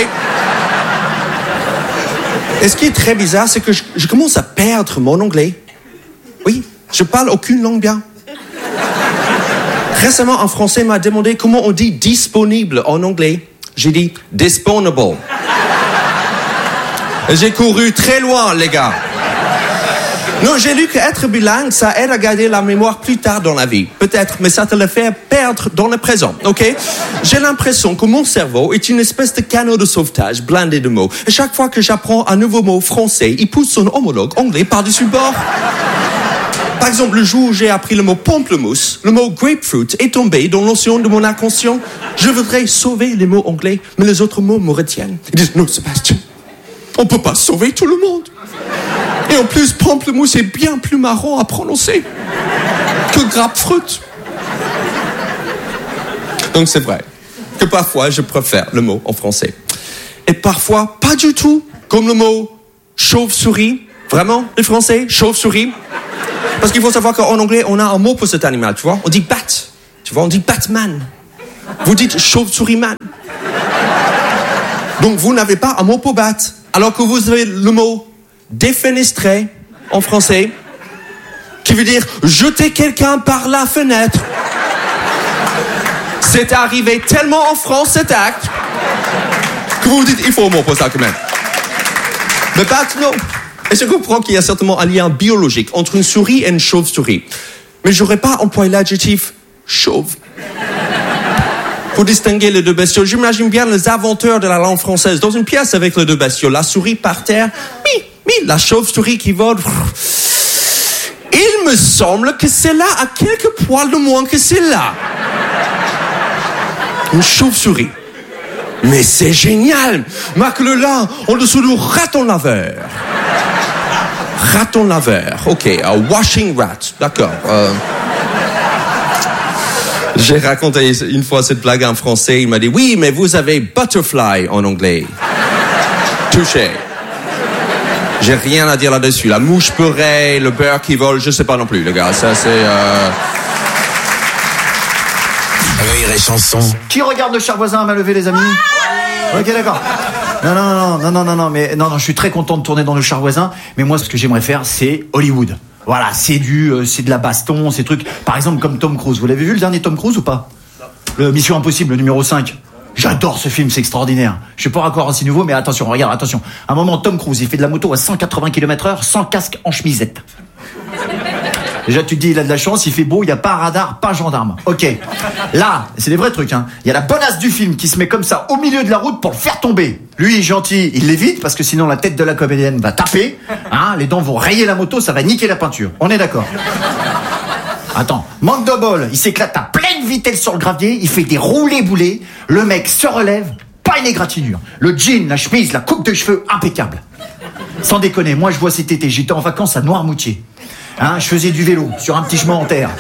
Et ce qui est très bizarre, c'est que je commence à perdre mon anglais. Oui, je parle aucune langue bien. Récemment, un Français m'a demandé comment on dit disponible en anglais. J'ai dit disponible. J'ai couru très loin, les gars. Non, j'ai lu qu'être bilingue, ça aide à garder la mémoire plus tard dans la vie. Peut-être, mais ça te le fait perdre dans le présent, ok? J'ai l'impression que mon cerveau est une espèce de canot de sauvetage blindé de mots. Et chaque fois que j'apprends un nouveau mot français, il pousse son homologue anglais par-dessus bord. Par exemple, le jour où j'ai appris le mot pamplemousse, le mot grapefruit est tombé dans l'océan de mon inconscient. Je voudrais sauver les mots anglais, mais les autres mots me retiennent. Ils disent, non, Sébastien, on peut pas sauver tout le monde. Et en plus, pamplemousse est bien plus marrant à prononcer que grapefruit. Donc c'est vrai que parfois je préfère le mot en français. Et parfois pas du tout, comme le mot chauve-souris. Vraiment, les Français, chauve-souris. Parce qu'il faut savoir qu'en anglais, on a un mot pour cet animal, tu vois. On dit bat. Tu vois, on dit Batman. Vous dites chauve-souris man. Donc vous n'avez pas un mot pour bat. Alors que vous avez le mot défenestré en français, qui veut dire jeter quelqu'un par la fenêtre. C'est arrivé tellement en France cet acte que vous vous dites il faut un mot pour ça quand même. Mais bat, non. Et je comprends qu'il y a certainement un lien biologique entre une souris et une chauve-souris. Mais j'aurais pas employé l'adjectif chauve. Pour distinguer les deux bestioles, j'imagine bien les inventeurs de la langue française dans une pièce avec les deux bestioles. La souris par terre, la chauve-souris qui vole. Il me semble que celle-là a quelques poils de moins que celle-là. Une chauve-souris. Mais c'est génial! Marque le là en dessous du raton laveur. Raton laveur, ok. Washing rat, d'accord. J'ai raconté une fois cette blague en français. Il m'a dit, oui, mais vous avez butterfly en anglais. Touché. J'ai rien à dire là-dessus. La mouche beurrée, le beurre qui vole, je sais pas non plus, les gars. Ça, c'est... Rire et chanson. Qui regarde le Cher Voisin à main levée, les amis? Ok, d'accord. Non, mais je suis très content de tourner dans le Cher Voisin. Mais moi, ce que j'aimerais faire, c'est Hollywood. Voilà, c'est de la baston, ces trucs. Par exemple, comme Tom Cruise. Vous l'avez vu le dernier Tom Cruise ou pas? Le Mission Impossible, le numéro 5. J'adore ce film, c'est extraordinaire. Je suis pas encore aussi nouveau, mais attention, regarde, attention. À un moment, Tom Cruise, il fait de la moto à 180 km/h sans casque en chemisette. Déjà, tu te dis, il a de la chance, il fait beau, il n'y a pas radar, pas gendarme. Ok. Là, c'est des vrais trucs, hein. Il y a la bonasse du film qui se met comme ça au milieu de la route pour le faire tomber. Lui, gentil, il l'évite parce que sinon la tête de la comédienne va taper. Hein, les dents vont rayer la moto, ça va niquer la peinture. On est d'accord. Attends, manque de bol, il s'éclate à pleine vitesse sur le gravier, il fait des roulés-boulés, le mec se relève, pas une égratignure. Le jean, la chemise, la coupe de cheveux, impeccable. Sans déconner, moi je vois cet été, j'étais en vacances à Noirmoutier. Hein, je faisais du vélo sur un petit chemin en terre.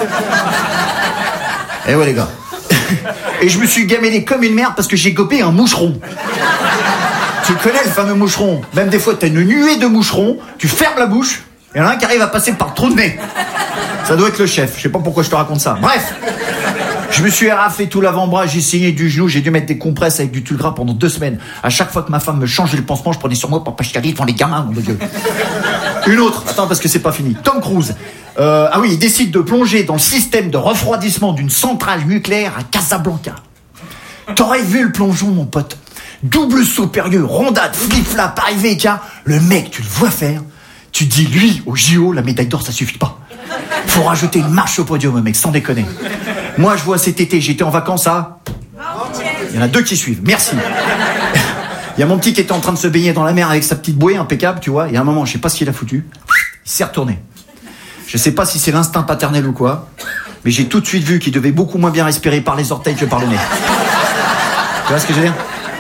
Et ouais les gars. Et je me suis gaméné comme une merde parce que j'ai gobé un moucheron. Tu connais le fameux moucheron? Même des fois t'as une nuée de moucherons, tu fermes la bouche, et il y en a un qui arrive à passer par le trou de nez. Ça doit être le chef, je sais pas pourquoi je te raconte ça. Bref, je me suis éraflé tout l'avant-bras, j'ai saigné du genou, j'ai dû mettre des compresses avec du tulle gras pendant 2 semaines. À chaque fois que ma femme me changeait le pansement, je prenais sur moi pour pas chialer devant les gamins, mon Dieu. Une autre, attends parce que c'est pas fini. Tom Cruise, il décide de plonger dans le système de refroidissement d'une centrale nucléaire à Casablanca. T'aurais vu le plongeon, mon pote? Double saut périlleux, rondade, flip-flap, arrivé, tiens. Le mec, tu le vois faire. Tu dis, lui, au JO, la médaille d'or, ça suffit pas. Faut rajouter une marche au podium, mec, sans déconner. Moi, je vois cet été, j'étais en vacances à... Il y en a 2 qui suivent, merci. Il y a mon petit qui était en train de se baigner dans la mer avec sa petite bouée impeccable, tu vois. Il y a un moment, je sais pas ce qu'il a foutu. Il s'est retourné. Je sais pas si c'est l'instinct paternel ou quoi, mais j'ai tout de suite vu qu'il devait beaucoup moins bien respirer par les orteils que par le nez. Tu vois ce que je veux dire?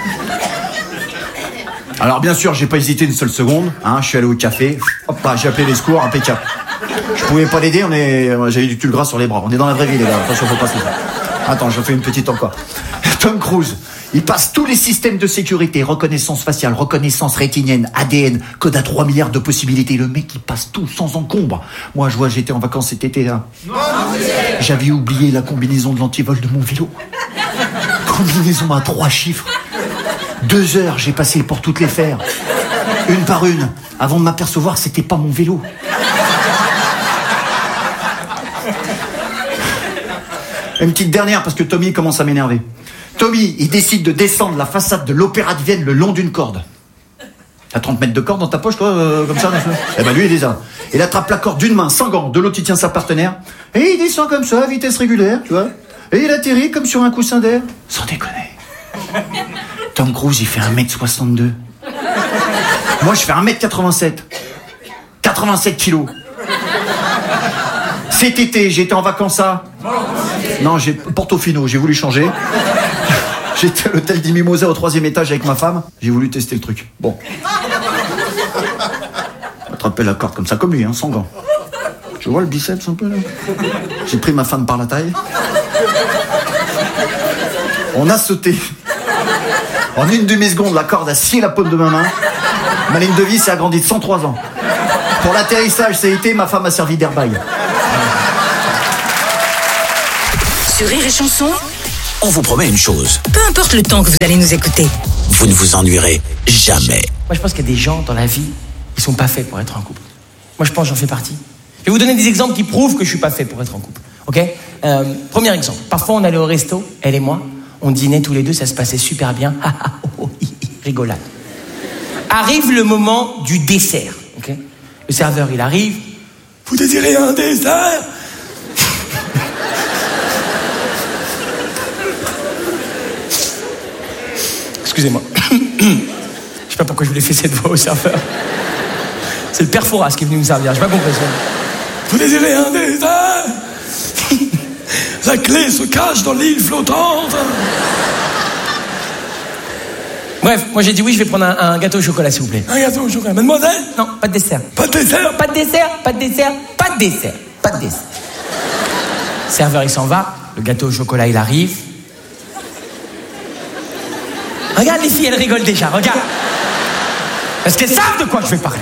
Alors bien sûr, j'ai pas hésité une seule seconde. Hein, je suis allé au café. Hop là, j'ai appelé les secours, impeccable. Je pouvais pas l'aider, j'avais du tulle gras sur les bras. On est dans la vraie vie, les gars. Attention, faut pas se faire. Attends, j'en fais une petite encore. Tom Cruise, il passe tous les systèmes de sécurité, reconnaissance faciale, reconnaissance rétinienne, ADN, code à 3 milliards de possibilités. Le mec, il passe tout sans encombre. Moi, je vois, j'étais en vacances cet été, là. J'avais oublié la combinaison de l'antivol de mon vélo. Combinaison à 3 chiffres. 2 heures, j'ai passé pour toutes les faire. Une par une, avant de m'apercevoir que c'était pas mon vélo. Une petite dernière, parce que Tommy commence à m'énerver. Tommy, il décide de descendre la façade de l'Opéra de Vienne le long d'une corde. T'as 30 mètres de corde dans ta poche, toi, comme ça, eh ben lui, il les a. Il attrape la corde d'une main, sans gants, de l'autre, il tient sa partenaire. Et il descend comme ça, à vitesse régulière, tu vois. Et il atterrit comme sur un coussin d'air. Sans déconner. Tom Cruise, il fait 1m62. Moi, je fais 1m87. 87 kilos. Cet été, j'étais en vacances à... Non, Portofino, j'ai voulu changer. J'étais à l'hôtel des Mimosas au 3e étage avec ma femme. J'ai voulu tester le truc. Bon. Attraper la corde comme ça, comme lui, hein, sans gants. Tu vois le biceps un peu, là? J'ai pris ma femme par la taille. On a sauté. En une demi-seconde, la corde a scié la paume de ma main. Ma ligne de vie s'est agrandie de 103 ans. Pour l'atterrissage, ça a été, ma femme a servi d'airbag. Sur Rire et Chanson, On vous promet une chose, peu importe le temps que vous allez nous écouter. vous ne vous ennuierez jamais. Moi, je pense qu'il y a des gens dans la vie, ils sont pas faits pour être en couple. Moi, je pense que j'en fais partie. Je vais vous donner des exemples qui prouvent que je suis pas fait pour être en couple. Ok ? Premier exemple. Parfois, on allait au resto, elle et moi, on dînait tous les deux, ça se passait super bien. Rigolade. Arrive le moment du dessert. Ok ? Le serveur, il arrive. Vous désirez un dessert ? Excusez-moi. Je sais pas pourquoi je voulais faire cette voix au serveur. C'est le père Fouras qui est venu me servir, j'ai pas compris ça. Vous désirez un dessert ? La clé se cache dans l'île flottante. Bref, moi j'ai dit oui, je vais prendre un gâteau au chocolat, s'il vous plaît. Un gâteau au chocolat. Mademoiselle ? Non, pas de dessert. Pas de dessert ? Pas de dessert, pas de dessert, pas de dessert, pas de dessert. Le serveur, il s'en va. Le gâteau au chocolat, il arrive. Regarde les filles, elles rigolent déjà, regarde. Parce qu'elles savent de quoi je vais parler.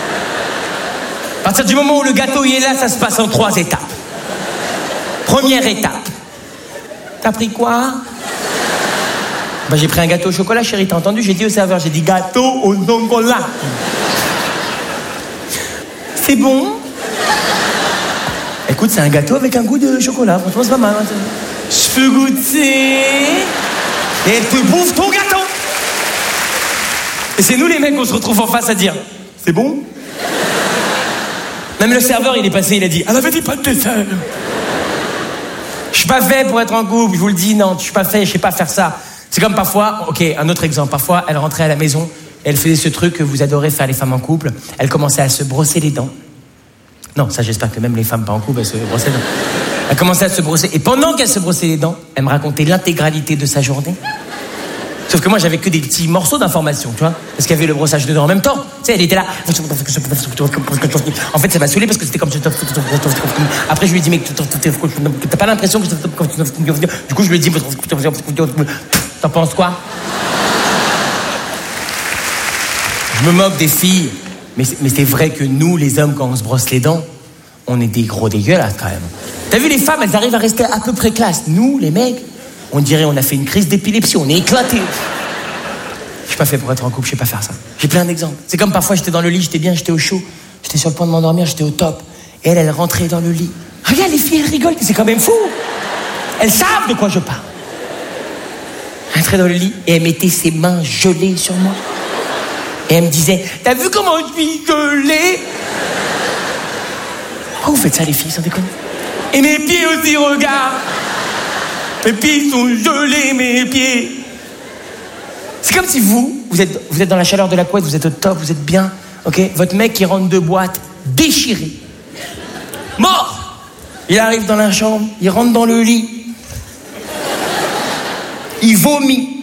À partir du moment où le gâteau il est là, ça se passe en 3 étapes. Première étape. T'as pris quoi ? Bah, j'ai pris un gâteau au chocolat, chérie, t'as entendu ? J'ai dit au serveur, j'ai dit gâteau au chocolat. C'est bon ? Écoute, c'est un gâteau avec un goût de chocolat, franchement c'est pas mal. Hein. Je peux goûter. Et elle te bouffe ton gâteau. Et c'est nous les mecs qu'on se retrouve en face à dire c'est bon ? Même le serveur il est passé, il a dit elle avait dit pas de dessert. Je suis pas fait pour être en couple, je vous le dis, non, je suis pas fait, je sais pas faire ça. C'est comme parfois, ok, un autre exemple, parfois elle rentrait à la maison et elle faisait ce truc que vous adorez faire les femmes en couple, elle commençait à se brosser les dents. Non, ça j'espère que même les femmes pas en couple, elles se brossaient les dents. Elle commençait à se brosser, et pendant qu'elle se brossait les dents, elle me racontait l'intégralité de sa journée. Sauf que moi, j'avais que des petits morceaux d'informations, tu vois. Parce qu'il y avait le brossage de dents en même temps. Tu sais, elle était là. En fait, ça m'a saoulé parce que c'était comme... Après, je lui ai dit, mais t'as pas l'impression que... Du coup, je lui ai dit... T'en penses quoi ? Je me moque des filles. Mais c'est vrai que nous, les hommes, quand on se brosse les dents, on est des gros dégueulasses, quand même. T'as vu, les femmes, elles arrivent à rester à peu près classe. Nous, les mecs... On dirait on a fait une crise d'épilepsie, on est éclatés. Je suis pas fait pour être en couple, je sais pas faire ça. J'ai plein d'exemples. C'est comme parfois j'étais dans le lit, j'étais bien, j'étais au chaud. J'étais sur le point de m'endormir, j'étais au top. Et elle rentrait dans le lit. Regarde les filles, elles rigolent, c'est quand même fou. Elles savent de quoi je parle. Elle rentrait dans le lit et elle mettait ses mains gelées sur moi. Et elle me disait, t'as vu comment je suis gelée ? Pourquoi vous faites ça les filles, sans déconner ? Et mes pieds aussi, regarde. Mes pieds sont gelés, mes pieds. C'est comme si vous êtes dans la chaleur de la couette, vous êtes au top, vous êtes bien, ok ? Votre mec qui rentre de boîte, déchiré, mort. Il arrive dans la chambre, il rentre dans le lit, il vomit.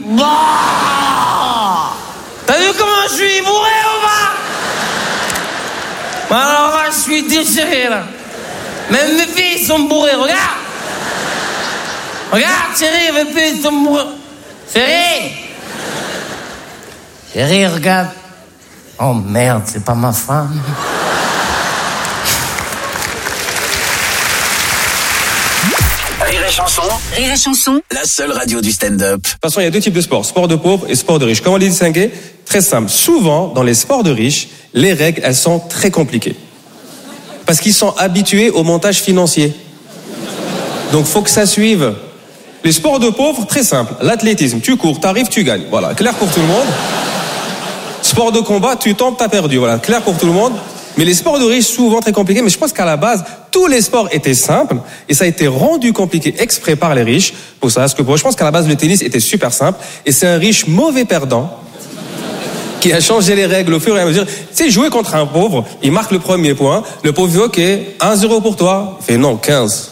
T'as vu comment je suis bourré ou pas ? Alors là, je suis déchiré là. Même mes pieds sont bourrés, regarde. Regarde, chérie, mes pieds sont bourrés. Chérie. Chérie, regarde. Oh merde, c'est pas ma femme. Rire et chanson. Rire et Chanson, La seule radio du stand-up. De toute façon, il y a 2 types de sports, sport de pauvres et sport de riches. Comment les distinguer ? Très simple. Souvent, dans les sports de riches, les règles, elles sont très compliquées. Parce qu'ils sont habitués au montage financier. Donc, faut que ça suive. Les sports de pauvres, très simple. L'athlétisme, tu cours, t'arrives, tu gagnes. Voilà, clair pour tout le monde. Sport de combat, tu tombes, t'as perdu. Voilà, clair pour tout le monde. Mais les sports de riches, souvent très compliqués. Mais je pense qu'à la base, tous les sports étaient simples. Et ça a été rendu compliqué exprès par les riches. Pour ça, parce que je pense qu'à la base, le tennis était super simple. Et c'est un riche mauvais perdant qui a changé les règles au fur et à mesure. Tu sais, jouer contre un pauvre, il marque le premier point. Le pauvre dit, ok, 1-0 pour toi. Il fait non, 15.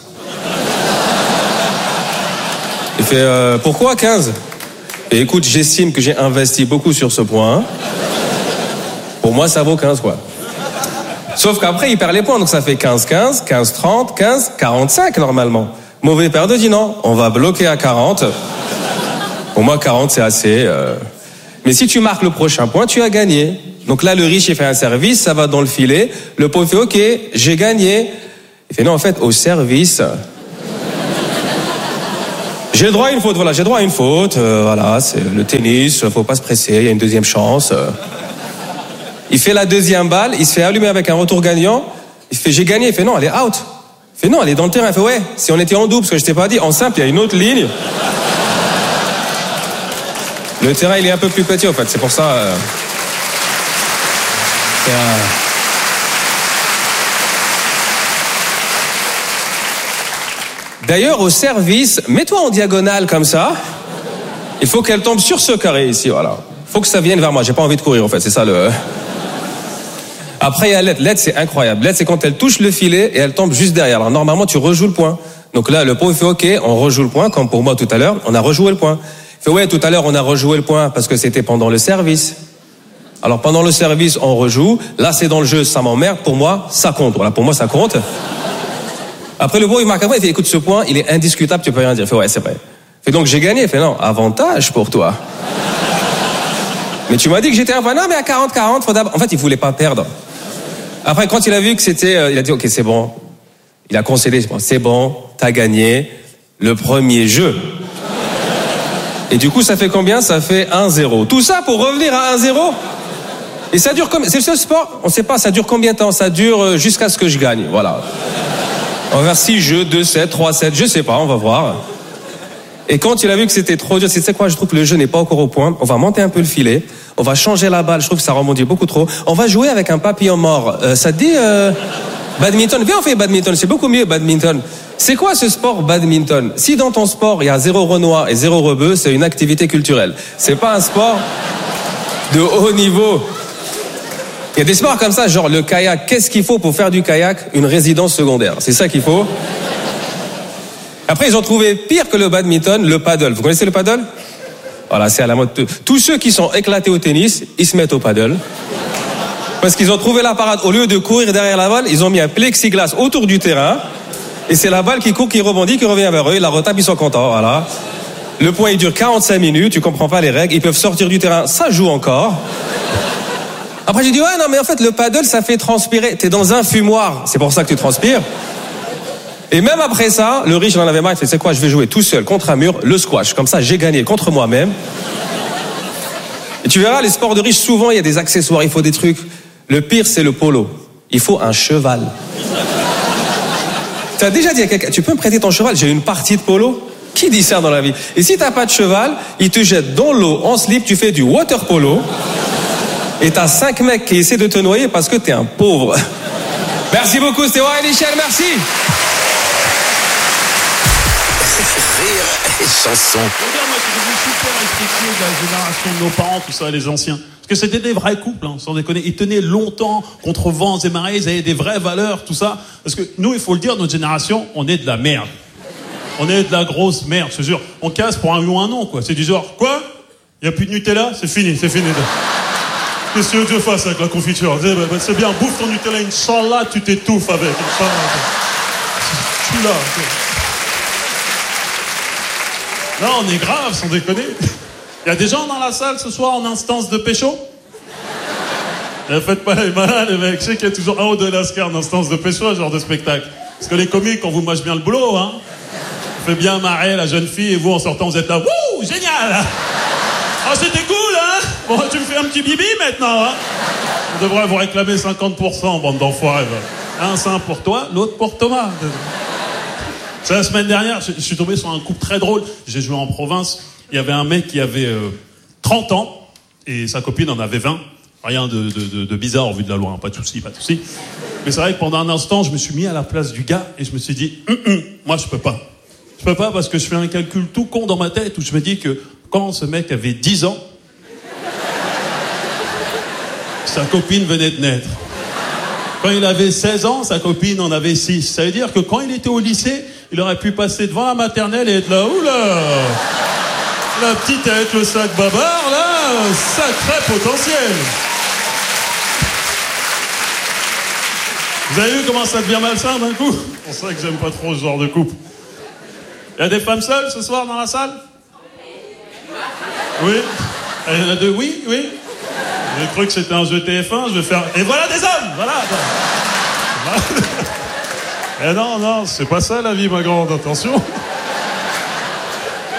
Il fait, pourquoi 15 ? Et écoute, j'estime que j'ai investi beaucoup sur ce point. Pour moi, ça vaut 15, quoi. Sauf qu'après, il perd les points, donc ça fait 15-15, 15-30, 15-45 normalement. Mauvais perdant dit non, on va bloquer à 40. Pour moi, 40, c'est assez. Mais si tu marques le prochain point, tu as gagné. Donc là, le riche, il fait un service, ça va dans le filet. Le pauvre fait, ok, j'ai gagné. Il fait non, en fait, au service... J'ai le droit à une faute, voilà, j'ai droit à une faute. Voilà, c'est le tennis, faut pas se presser, il y a une deuxième chance. Il fait la deuxième balle, il se fait allumer avec un retour gagnant. Il fait j'ai gagné, il fait non, elle est out. Il fait non, elle est dans le terrain. Il fait ouais, si on était en double, parce que je t'ai pas dit, en simple, il y a une autre ligne. Le terrain, il est un peu plus petit en fait, c'est pour ça. D'ailleurs, au service, mets-toi en diagonale comme ça. Il faut qu'elle tombe sur ce carré ici, voilà. Il faut que ça vienne vers moi, j'ai pas envie de courir en fait, c'est ça le... Après, il y a l'aide. L'aide, c'est incroyable. L'aide, c'est quand elle touche le filet et elle tombe juste derrière. Alors normalement, tu rejoues le point. Donc là, le pauvre fait OK, on rejoue le point, comme pour moi tout à l'heure, on a rejoué le point. Il fait ouais, tout à l'heure, on a rejoué le point parce que c'était pendant le service. Alors pendant le service, on rejoue. Là, c'est dans le jeu, ça m'emmerde. Pour moi, ça compte. Voilà, pour moi, ça compte. Après, le pauvre, il marque après, il fait écoute, ce point, il est indiscutable, tu peux rien dire. Il fait ouais, c'est vrai. Il fait donc j'ai gagné. Il fait non, avantage pour toi. Mais tu m'as dit que j'étais un point. Non, mais à 40-40, faut d'abord... En fait, il voulait pas perdre. Après, quand il a vu que c'était... il a dit, OK, c'est bon. Il a concédé. C'est bon, t'as gagné le premier jeu. Et du coup, ça fait combien? Ça fait 1-0. Tout ça pour revenir à 1-0. Et ça dure comme... C'est le seul sport, on sait pas, ça dure combien de temps? Ça dure jusqu'à ce que je gagne, voilà. On va faire 6 jeux, 2-7, 3-7, je sais pas, on va voir. Et quand il a vu que c'était trop dur, tu sais quoi, je trouve que le jeu n'est pas encore au point. On va monter un peu le filet, on va changer la balle, je trouve que ça rebondit beaucoup trop. On va jouer avec un papillon mort. Ça te dit badminton? Viens, on fait badminton, c'est beaucoup mieux badminton. C'est quoi ce sport badminton? Si dans ton sport il y a 0 Renoir et 0 rebeu, c'est une activité culturelle. C'est pas un sport de haut niveau. Il y a des sports comme ça, genre le kayak. Qu'est-ce qu'il faut pour faire du kayak? Une résidence secondaire. C'est ça qu'il faut. Après, ils ont trouvé pire que le badminton, le paddle. Vous connaissez le paddle? Voilà, c'est à la mode. Tous ceux qui sont éclatés au tennis, ils se mettent au paddle. Parce qu'ils ont trouvé la parade. Au lieu de courir derrière la balle, ils ont mis un plexiglas autour du terrain. Et c'est la balle qui court, qui rebondit, qui revient vers eux. Ils la retapent, ils sont contents. Voilà. Le point, il dure 45 minutes. Tu comprends pas les règles. Ils peuvent sortir du terrain. Ça joue encore. Après, j'ai dit, ouais, non, mais en fait, le paddle, ça fait transpirer. T'es dans un fumoir. C'est pour ça que tu transpires. Et même après ça, le riche, il en avait marre. Il fait, c'est quoi? Je vais jouer tout seul contre un mur, le squash. Comme ça, j'ai gagné contre moi-même. Et tu verras, les sports de riches, souvent, il y a des accessoires. Il faut des trucs. Le pire, c'est le polo. Il faut un cheval. Tu as déjà dit à quelqu'un, tu peux me prêter ton cheval? J'ai une partie de polo. Qui dit ça dans la vie? Et si t'as pas de cheval, il te jette dans l'eau en slip, tu fais du water polo. Et t'as 5 mecs qui essaient de te noyer parce que t'es un pauvre. Merci beaucoup, c'était Warren Michel, merci. Rire et chanson. Regarde, moi, je suis super respectueux de la génération de nos parents, tout ça, les anciens. Parce que c'était des vrais couples, hein, sans déconner. Ils tenaient longtemps contre vents et marées, ils avaient des vraies valeurs, tout ça. Parce que nous, il faut le dire, notre génération, on est de la merde. On est de la grosse merde, je te jure. On casse pour un oui ou un non, quoi. C'est du genre, quoi? Il n'y a plus de Nutella? C'est fini, c'est fini. Qu'est-ce que Dieu fasse avec la confiture? C'est bien, bouffe ton Nutella, Inch'Allah, tu t'étouffes avec. Je suis là. Non, on est grave, sans déconner. Il y a des gens dans la salle ce soir en instance de pécho? Faites pas les malins, les mecs. Je sais qu'il y a toujours un ou deux lascars en instance de pécho, ce genre de spectacle. Parce que les comiques, on vous mâche bien le boulot, hein. Fait bien marrer la jeune fille et vous, en sortant, vous êtes là. Wouh, génial! Oh, c'était cool, hein? Bon, tu me fais un petit bibi maintenant, hein? On devrait vous réclamer 50%, bande d'enfoirés. Un sein pour toi, l'autre pour Thomas. C'est la semaine dernière, je suis tombé sur un couple très drôle. J'ai joué en province. Il y avait un mec qui avait 30 ans et sa copine en avait 20. Rien de bizarre au vu de la loi, hein. Pas de souci, pas de souci. Mais c'est vrai que pendant un instant, je me suis mis à la place du gars et je me suis dit, moi je peux pas. Je peux pas parce que je fais un calcul tout con dans ma tête où je me dis que quand ce mec avait 10 ans, sa copine venait de naître. Quand il avait 16 ans, sa copine en avait 6. Ça veut dire que quand il était au lycée, il aurait pu passer devant la maternelle et être là, oula, la petite avec le sac babar, là, sacré potentiel. Vous avez vu comment ça devient malsain d'un coup? C'est pour ça que j'aime pas trop ce genre de couple. Il y a des femmes seules ce soir dans la salle? Oui. Il y en a deux, oui. J'ai cru que c'était un jeu TF1, je vais faire... Et voilà des hommes, voilà. Et non, c'est pas ça la vie, ma grande, attention.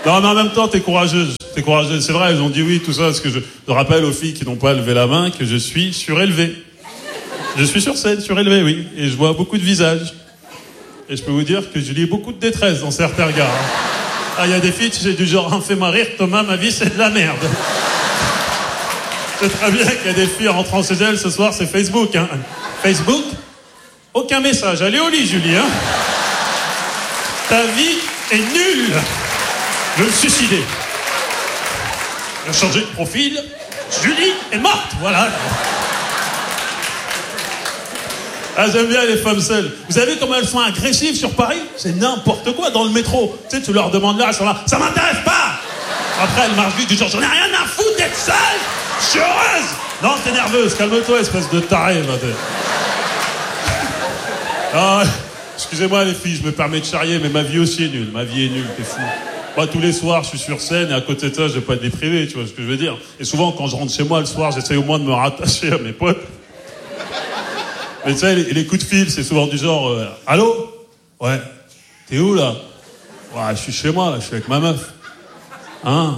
Non, mais en même temps, t'es courageuse. T'es courageuse. C'est vrai, ils ont dit oui, tout ça, parce que je rappelle aux filles qui n'ont pas levé la main que je suis surélevé. Je suis sur scène, surélevé, oui. Et je vois beaucoup de visages. Et je peux vous dire que je lis beaucoup de détresse dans certains regards. Ah, il y a des filles, c'est du genre, fais-moi rire, Thomas, ma vie, c'est de la merde. C'est très bien qu'il y a des filles rentrant chez elles ce soir, c'est Facebook, hein. Facebook? Aucun message. Allez au lit, Julie, hein. Ta vie est nulle. Je vais me suicider. Je vais changer de profil. Julie est morte, voilà. Ah, j'aime bien les femmes seules. Vous savez comment elles sont agressives sur Paris? C'est n'importe quoi dans le métro. Tu sais, tu leur demandes là, elles sont là, ça m'intéresse pas. Après, elles marchent vite du genre, j'en ai rien à foutre d'être seule. Je suis heureuse. Non, t'es nerveuse, calme-toi, espèce de taré. Ah, excusez-moi les filles, je me permets de charrier, mais ma vie aussi est nulle. Ma vie est nulle, t'es fou. Moi, tous les soirs, je suis sur scène et à côté de ça, je vais pas être déprivé, tu vois ce que je veux dire. Et souvent, quand je rentre chez moi le soir, j'essaie au moins de me rattacher à mes potes. Mais tu sais, les coups de fil, c'est souvent du genre, allô? Ouais. T'es où, là? Ouais, je suis chez moi, là, je suis avec ma meuf. Hein?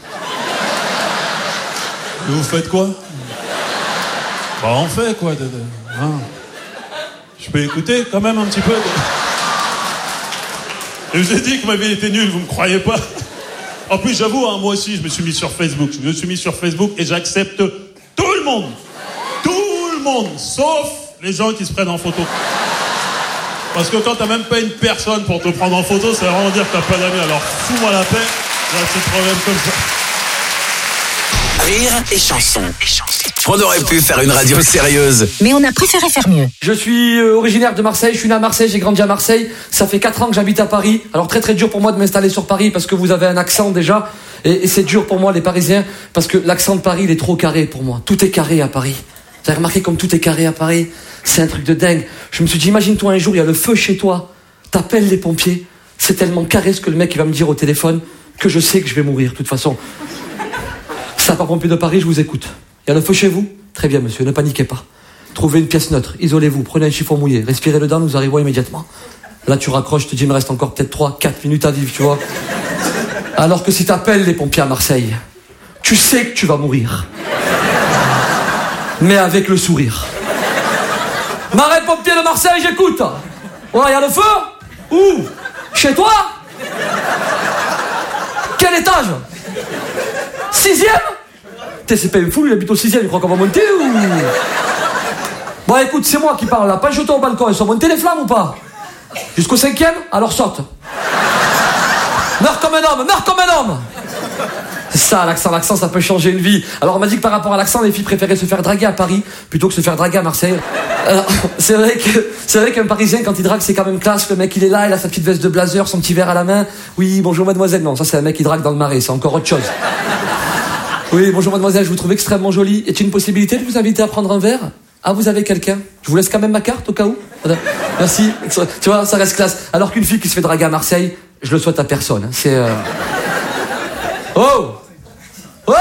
Et vous faites quoi? Bah, on fait quoi? Hein? Je peux écouter quand même un petit peu. Et je vous ai dit que ma vie était nulle, vous me croyez pas? En plus, j'avoue, hein, moi aussi, je me suis mis sur Facebook. Je me suis mis sur Facebook et j'accepte tout le monde. Tout le monde, sauf les gens qui se prennent en photo. Parce que quand t'as même pas une personne pour te prendre en photo, ça veut vraiment dire que t'as pas d'amis. Alors fous-moi la paix, j'ai un petit problème comme ça. Rire et chanson. On aurait pu faire une radio sérieuse. Mais on a préféré faire mieux. Je suis originaire de Marseille, je suis né à Marseille, j'ai grandi à Marseille. Ça fait 4 ans que j'habite à Paris. Alors très très dur pour moi de m'installer sur Paris parce que vous avez un accent déjà. Et c'est dur pour moi les Parisiens parce que l'accent de Paris il est trop carré pour moi. Tout est carré à Paris. Vous avez remarqué comme tout est carré à Paris? C'est un truc de dingue. Je me suis dit, imagine-toi un jour, il y a le feu chez toi. T'appelles les pompiers. C'est tellement carré ce que le mec il va me dire au téléphone que je sais que je vais mourir de toute façon. Sapeurs-pompiers de Paris, je vous écoute. Il y a le feu chez vous? Très bien, monsieur, ne paniquez pas. Trouvez une pièce neutre, isolez-vous, prenez un chiffon mouillé, respirez dedans, nous arrivons immédiatement. Là, tu raccroches, je te dis, il me reste encore peut-être 3-4 minutes à vivre, tu vois. Alors que si t'appelles les pompiers à Marseille, tu sais que tu vas mourir. Mais avec le sourire. Marais pompier de Marseille, j'écoute. Ouais, il y a le feu? Où? Chez toi? Quel étage? 6e? C'est pas une foule, il habite au 6e, il croit qu'on va monter ou... Bon écoute, c'est moi qui parle là, pas jeter au balcon, ils sont montés les flammes ou pas? Jusqu'au 5e? Alors saute. Meurs comme un homme, meurs comme un homme. C'est ça, l'accent ça peut changer une vie. Alors on m'a dit que par rapport à l'accent, les filles préféraient se faire draguer à Paris plutôt que se faire draguer à Marseille. Alors, c'est vrai qu'un Parisien quand il drague c'est quand même classe, le mec il est là, il a sa petite veste de blazer, son petit verre à la main. Oui, bonjour mademoiselle, non, ça c'est un mec qui drague dans le Marais, c'est encore autre chose. Oui, bonjour mademoiselle, je vous trouve extrêmement jolie. Est-il une possibilité de vous inviter à prendre un verre? Ah, vous avez quelqu'un? Je vous laisse quand même ma carte au cas où. Merci. Tu vois, ça reste classe. Alors qu'une fille qui se fait draguer à Marseille, je le souhaite à personne. C'est... Oh! Oh!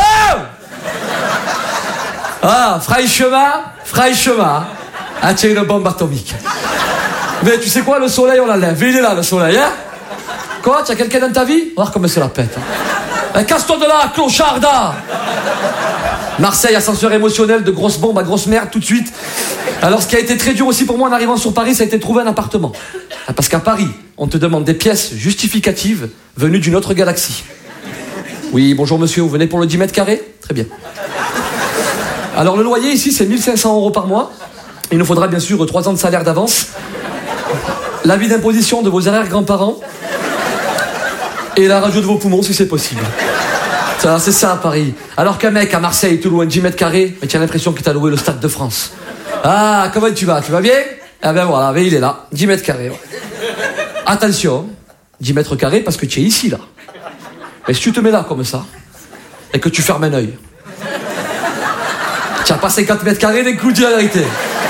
Ah, franchement. Ah, tiens, une bombe atomique. Mais tu sais quoi, le soleil, on l'enlève. Il est là, le soleil, hein? Quoi, tu as quelqu'un dans ta vie? Voir comme c'est la pète. Casse-toi de là, clocharda! Marseille, ascenseur émotionnel de grosse bombe à grosse merde tout de suite. Alors ce qui a été très dur aussi pour moi en arrivant sur Paris, ça a été de trouver un appartement. Parce qu'à Paris, on te demande des pièces justificatives venues d'une autre galaxie. Oui, bonjour monsieur, vous venez pour le 10 mètres carrés? Très bien. Alors le loyer ici, c'est 1 500 € par mois. Il nous faudra bien sûr 3 ans de salaire d'avance. L'avis d'imposition de vos arrière-grands-parents. Et la radio de vos poumons si c'est possible. Ça, c'est ça à Paris. Alors qu'un mec à Marseille te loue un 10 mètres carrés, mais tu as l'impression qu'il t'a loué le Stade de France. Ah, comment tu vas? Tu vas bien? Ah ben voilà, il est là, 10 mètres carrés. Ouais. Attention, 10 mètres carrés parce que tu es ici là. Mais si tu te mets là comme ça, et que tu fermes un œil, tu n'as pas 50 mètres carrés d'un coup, dis la vérité.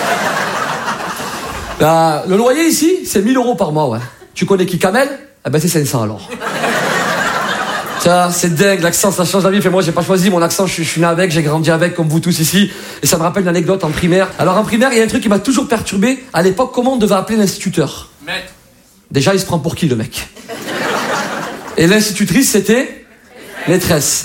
Le loyer ici, c'est 1 000 € par mois, ouais. Tu connais qui, Kamel? Ah ben c'est 500 alors. Ça, c'est dingue, l'accent, ça change la vie. Enfin, moi, j'ai pas choisi mon accent, je suis né avec, j'ai grandi avec, comme vous tous ici. Et ça me rappelle une anecdote en primaire. Alors, en primaire, il y a un truc qui m'a toujours perturbé. À l'époque, comment on devait appeler l'instituteur? Maître. Déjà, il se prend pour qui, le mec? Et l'institutrice, c'était maîtresse.